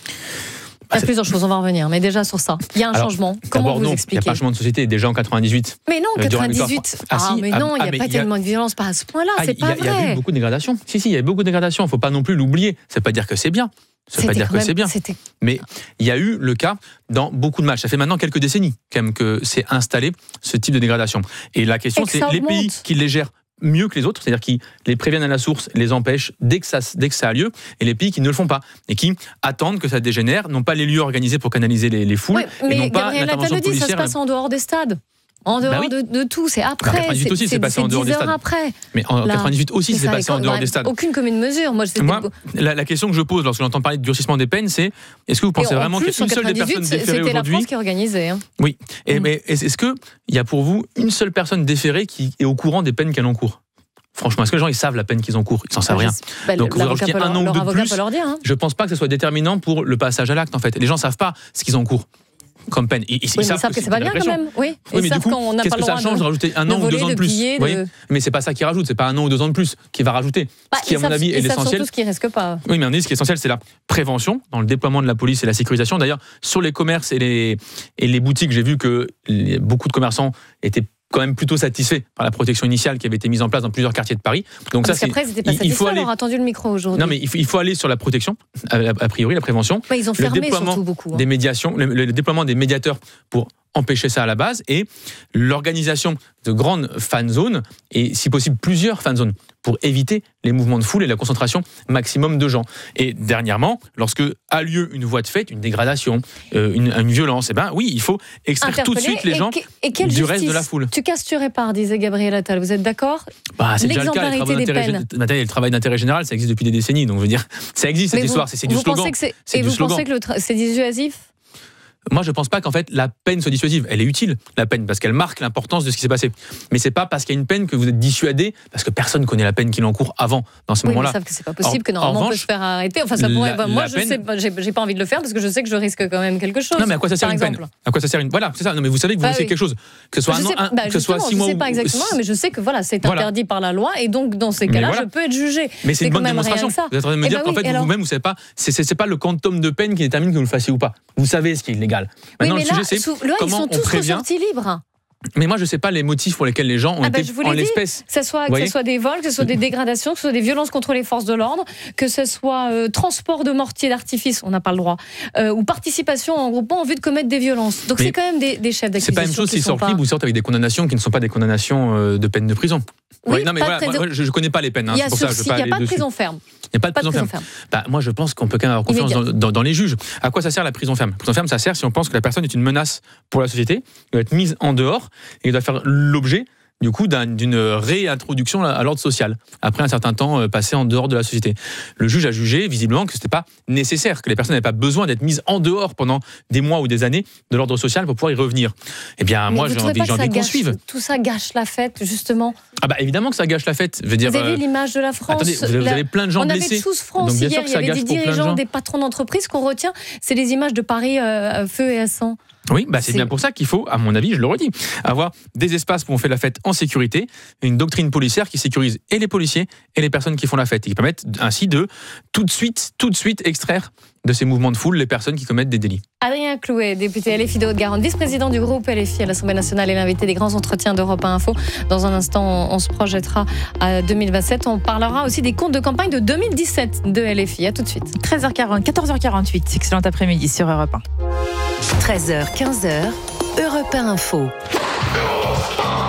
Il y a plusieurs choses, on va en revenir, mais déjà sur ça, il y a un Alors, changement. Comment vous non, expliquez ? Il n'y a pas de changement de société, déjà en quatre-vingt-dix-huit. Mais non, quatre-vingt-dix-huit. Ah, ah, si, mais non, il n'y a ah, pas a... tellement de violence pas à ce point-là, ah, c'est pas y a, vrai. Il y a eu beaucoup de dégradation. Si, si, il y a eu beaucoup de dégradation. Il ne faut pas non plus l'oublier. Ça ne veut pas dire que c'est bien. Ça ne veut pas dire que même, c'est bien. C'était... Mais il y a eu le cas dans beaucoup de matchs. Ça fait maintenant quelques décennies quand même que c'est installé ce type de dégradation. Et la question, c'est les pays qui les gèrent mieux que les autres, c'est-à-dire qui les préviennent à la source, les empêchent dès que ça, dès que ça a lieu, et les pays qui ne le font pas, et qui attendent que ça dégénère, n'ont pas les lieux organisés pour canaliser les, les foules, oui, et n'ont pas Gabriel l'intervention Attal le dit, ça se passe en dehors des stades. En dehors bah oui. de, de tout, c'est après. En quatre-vingt-dix-huit aussi, c'est, c'est passé en dehors des stades. Après. Mais en Là, quatre-vingt-dix-huit aussi, c'est passé en dehors des stades. Aucune commune mesure. Moi, Moi la, la question que je pose lorsque j'entends parler de durcissement des peines, c'est est-ce que vous pensez vraiment qu'il y a une seule des personnes déférées aujourd'hui ? C'était la France qui organisait. Hein. Oui. Et, mmh. Mais est-ce qu'il y a pour vous une seule personne déférée qui est au courant des peines qu'elle encourt ? Franchement, est-ce que les gens ils savent la peine qu'ils encourent ? Ils s'en savent rien. Bah, Donc vous rajoutez un an ou deux de plus. Dire, hein. Je pense pas que ce soit déterminant pour le passage à l'acte en fait. Les gens savent pas ce qu'ils encourent comme peine. Ils, oui, ils mais savent, savent que, que c'est pas bien quand même. Oui, oui mais du coup, qu'est-ce que ça change de rajouter un an ou deux ans de plus de... Oui, mais c'est pas ça qui rajoute, c'est pas un an ou deux ans de plus qui va rajouter. Bah, ce qui, à mon avis, est l'essentiel. Surtout ce qui risque pas. Oui, mais on dit ce qui est essentiel, c'est la prévention dans le déploiement de la police et la sécurisation. D'ailleurs, sur les commerces et les et les boutiques, j'ai vu que les, beaucoup de commerçants étaient quand même plutôt satisfait par la protection initiale qui avait été mise en place dans plusieurs quartiers de Paris. Donc Parce ça, qu'après, ils n'étaient pas satisfaits, aller... on a attendu le micro aujourd'hui. Non, mais il faut, il faut aller sur la protection, a, a priori, la prévention. Ouais, ils ont fermé surtout beaucoup. Hein. Des médiations, le, le déploiement des médiateurs pour empêcher ça à la base et l'organisation de grandes fan zones et si possible plusieurs fan zones pour éviter les mouvements de foule et la concentration maximum de gens. Et dernièrement, lorsque a lieu une voie de fait, une dégradation, euh, une, une violence, eh ben oui, il faut extraire tout de suite les gens et que, et du reste de la foule. Tu casses, tu répares, disait Gabriel Attal. Vous êtes d'accord ? Bah, c'est déjà le cas. Les travaux d'intérêt, le travail d'intérêt général, ça existe depuis des décennies. Donc je veux dire, ça existe cette vous, histoire. C'est, c'est du slogan. C'est, c'est et du vous slogan. pensez que le tra- c'est dissuasif ? Moi, je ne pense pas qu'en fait la peine soit dissuasive. Elle est utile, la peine, parce qu'elle marque l'importance de ce qui s'est passé. Mais c'est pas parce qu'il y a une peine que vous êtes dissuadé, parce que personne ne connaît la peine qu'il encourt avant, dans ce oui, moment-là. Mais savent que c'est pas possible, en, que normalement on peut se faire arrêter. Enfin, ça pourrait. La, bah, moi, la je peine... sais, j'ai, j'ai pas envie de le faire parce que je sais que je risque quand même quelque chose. Non, mais à quoi ça sert une exemple. peine ? À quoi ça sert une Voilà, c'est ça. Non, mais vous savez que vous bah, risquez oui. quelque chose, que ce soit je un, sais, bah, que ce soit six mois. Je sais pas exactement, mais je sais que voilà, c'est interdit par la loi et donc dans ces cas-là, je peux être jugé. Mais c'est une bonne démonstration. Vous êtes en train de me dire qu'en fait vous-même, vous savez pas, c'est pas le quantum de peine qui détermine que vous le fassiez ou pas. Vous savez ce qui est illégal. Maintenant, le sujet c'est comment on prévient. Ils sont tous ressortis libres. Mais moi, je ne sais pas les motifs pour lesquels les gens ont ah bah, été en l'espèce. Que ce soit, que ce soit des vols, que ce soit des dégradations, que ce soit des violences contre les forces de l'ordre, que ce soit euh, transport de mortiers d'artifice, on n'a pas le droit, euh, ou participation en groupement en vue de commettre des violences. Donc mais c'est quand même des, des chefs d'accusation. C'est pas la même chose s'ils sortent pas... libres ou sortent avec des condamnations qui ne sont pas des condamnations euh, de peine de prison. Oui, oui non mais voilà, prison... moi, je ne connais pas les peines. Hein, il y a, pour ça, je il y a pas de prison ferme. Il n'y a pas de pas prison, prison ferme. ferme. Bah, moi, je pense qu'on peut quand même avoir confiance dans, dans, dans les juges. À quoi ça sert la prison ferme ? La prison ferme, ça sert si on pense que la personne est une menace pour la société, elle doit être mise en dehors et elle doit faire l'objet du coup d'un, d'une réintroduction à l'ordre social après un certain temps euh, passé en dehors de la société. Le juge a jugé visiblement que c'était pas nécessaire, que les personnes n'avaient pas besoin d'être mises en dehors pendant des mois ou des années de l'ordre social pour pouvoir y revenir. Eh bien, mais moi, j'ai envie, j'ai envie qu'on suive. Tout ça gâche la fête, justement. Ah bah évidemment que ça gâche la fête. Je veux dire, vous avez euh... vu l'image de la France. Attendez, vous, avez, vous avez plein de gens on blessés. On avait tous France hier, il y avait des dirigeants, des patrons d'entreprise qu'on retient. C'est les images de Paris euh, à feu et à sang. Oui, bah c'est, c'est bien pour ça qu'il faut, à mon avis, je le redis, avoir des espaces où on fait la fête en sécurité, une doctrine policière qui sécurise et les policiers et les personnes qui font la fête et qui permettent ainsi de tout de suite, tout de suite extraire de ces mouvements de foule les personnes qui commettent des délits. Adrien Clouet, député L F I de Haute-Garonne, vice-président du groupe L F I à l'Assemblée nationale et l'invité des grands entretiens d'Europe un Info. Dans un instant, on se projettera à deux mille vingt-sept. On parlera aussi des comptes de campagne de deux mille dix-sept de L F I. À tout de suite. treize heures quarante, quatorze heures quarante-huit. Excellent après-midi sur Europe un. treize heures, quinze heures, Europe un Info. Europe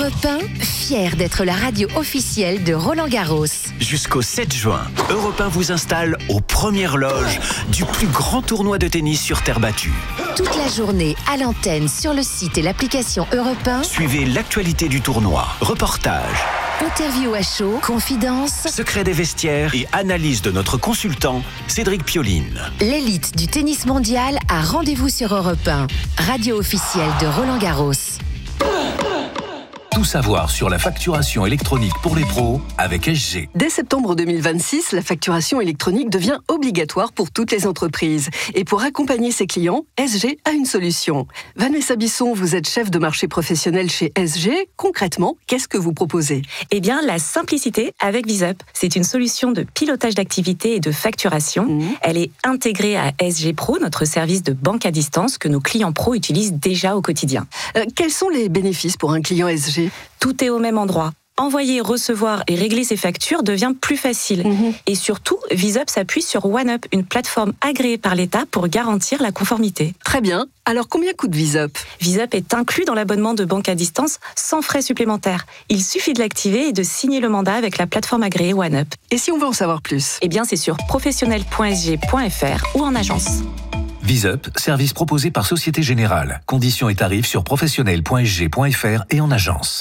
Europe un, fier d'être la radio officielle de Roland Garros. Jusqu'au sept juin, Europe un vous installe aux premières loges du plus grand tournoi de tennis sur terre battue. Toute la journée à l'antenne, sur le site et l'application Europe un. Suivez l'actualité du tournoi, reportages, interview à chaud, confidences, secrets des vestiaires et analyse de notre consultant, Cédric Pioline. L'élite du tennis mondial a rendez-vous sur Europe un, radio officielle de Roland Garros. Tout savoir sur la facturation électronique pour les pros avec S G. Dès septembre deux mille vingt-six, la facturation électronique devient obligatoire pour toutes les entreprises. Et pour accompagner ses clients, S G a une solution. Vanessa Bisson, vous êtes chef de marché professionnel chez S G. Concrètement, qu'est-ce que vous proposez ? Eh bien, la simplicité avec VisUp. C'est une solution de pilotage d'activité et de facturation. Mmh. Elle est intégrée à S G Pro, notre service de banque à distance que nos clients pros utilisent déjà au quotidien. Euh, quels sont les bénéfices pour un client S G ? Tout est au même endroit. Envoyer, recevoir et régler ses factures devient plus facile. Mmh. Et surtout, VisUp s'appuie sur OneUp, une plateforme agréée par l'État pour garantir la conformité. Très bien. Alors, combien coûte VisUp ? VisUp est inclus dans l'abonnement de banque à distance sans frais supplémentaires. Il suffit de l'activer et de signer le mandat avec la plateforme agréée OneUp. Et si on veut en savoir plus ? Eh bien, c'est sur professionnel point s g point f r ou en agence. VisUp, service proposé par Société Générale. Conditions et tarifs sur professionnel point s g point f r et en agence.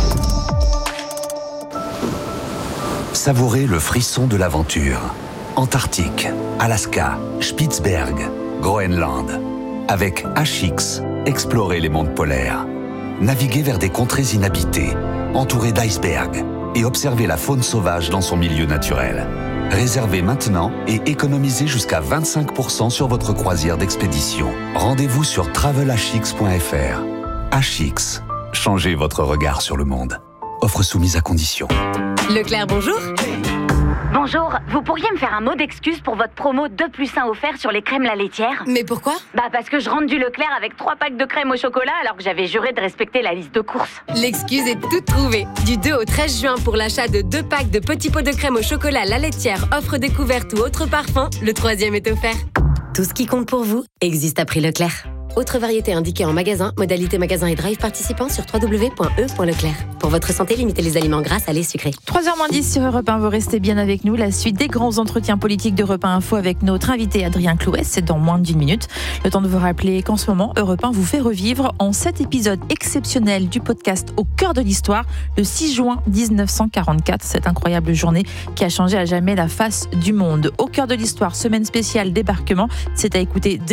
Savourez le frisson de l'aventure. Antarctique, Alaska, Spitzberg, Groenland. Avec H X, explorez les mondes polaires. Naviguez vers des contrées inhabitées, entourées d'icebergs, et observez la faune sauvage dans son milieu naturel. Réservez maintenant et économisez jusqu'à vingt-cinq pour cent sur votre croisière d'expédition. Rendez-vous sur travel h x point f r. H X, changez votre regard sur le monde. Offre soumise à condition. Leclerc, bonjour. Bonjour, vous pourriez me faire un mot d'excuse pour votre promo deux plus un offert sur les crèmes la laitière ? Mais pourquoi ? Bah parce que je rentre du Leclerc avec trois packs de crème au chocolat alors que j'avais juré de respecter la liste de courses. L'excuse est toute trouvée. Du deux au treize juin, pour l'achat de deux packs de petits pots de crème au chocolat la laitière, offre découverte ou autre parfum, le troisième est offert. Tout ce qui compte pour vous existe à prix Leclerc. Autre variété indiquée en magasin, modalité magasin et drive participant sur w w w point e point leclerc. Pour votre santé, limitez les aliments gras, salés, sucrés. trois heures moins dix sur Europe un, vous restez bien avec nous. La suite des grands entretiens politiques d'Europe un Info avec notre invité Adrien Clouès, c'est dans moins d'une minute. Le temps de vous rappeler qu'en ce moment, Europe un vous fait revivre en sept épisodes exceptionnels du podcast Au cœur de l'histoire, le six juin dix-neuf cent quarante-quatre, cette incroyable journée qui a changé à jamais la face du monde. Au cœur de l'histoire, semaine spéciale débarquement, c'est à écouter dès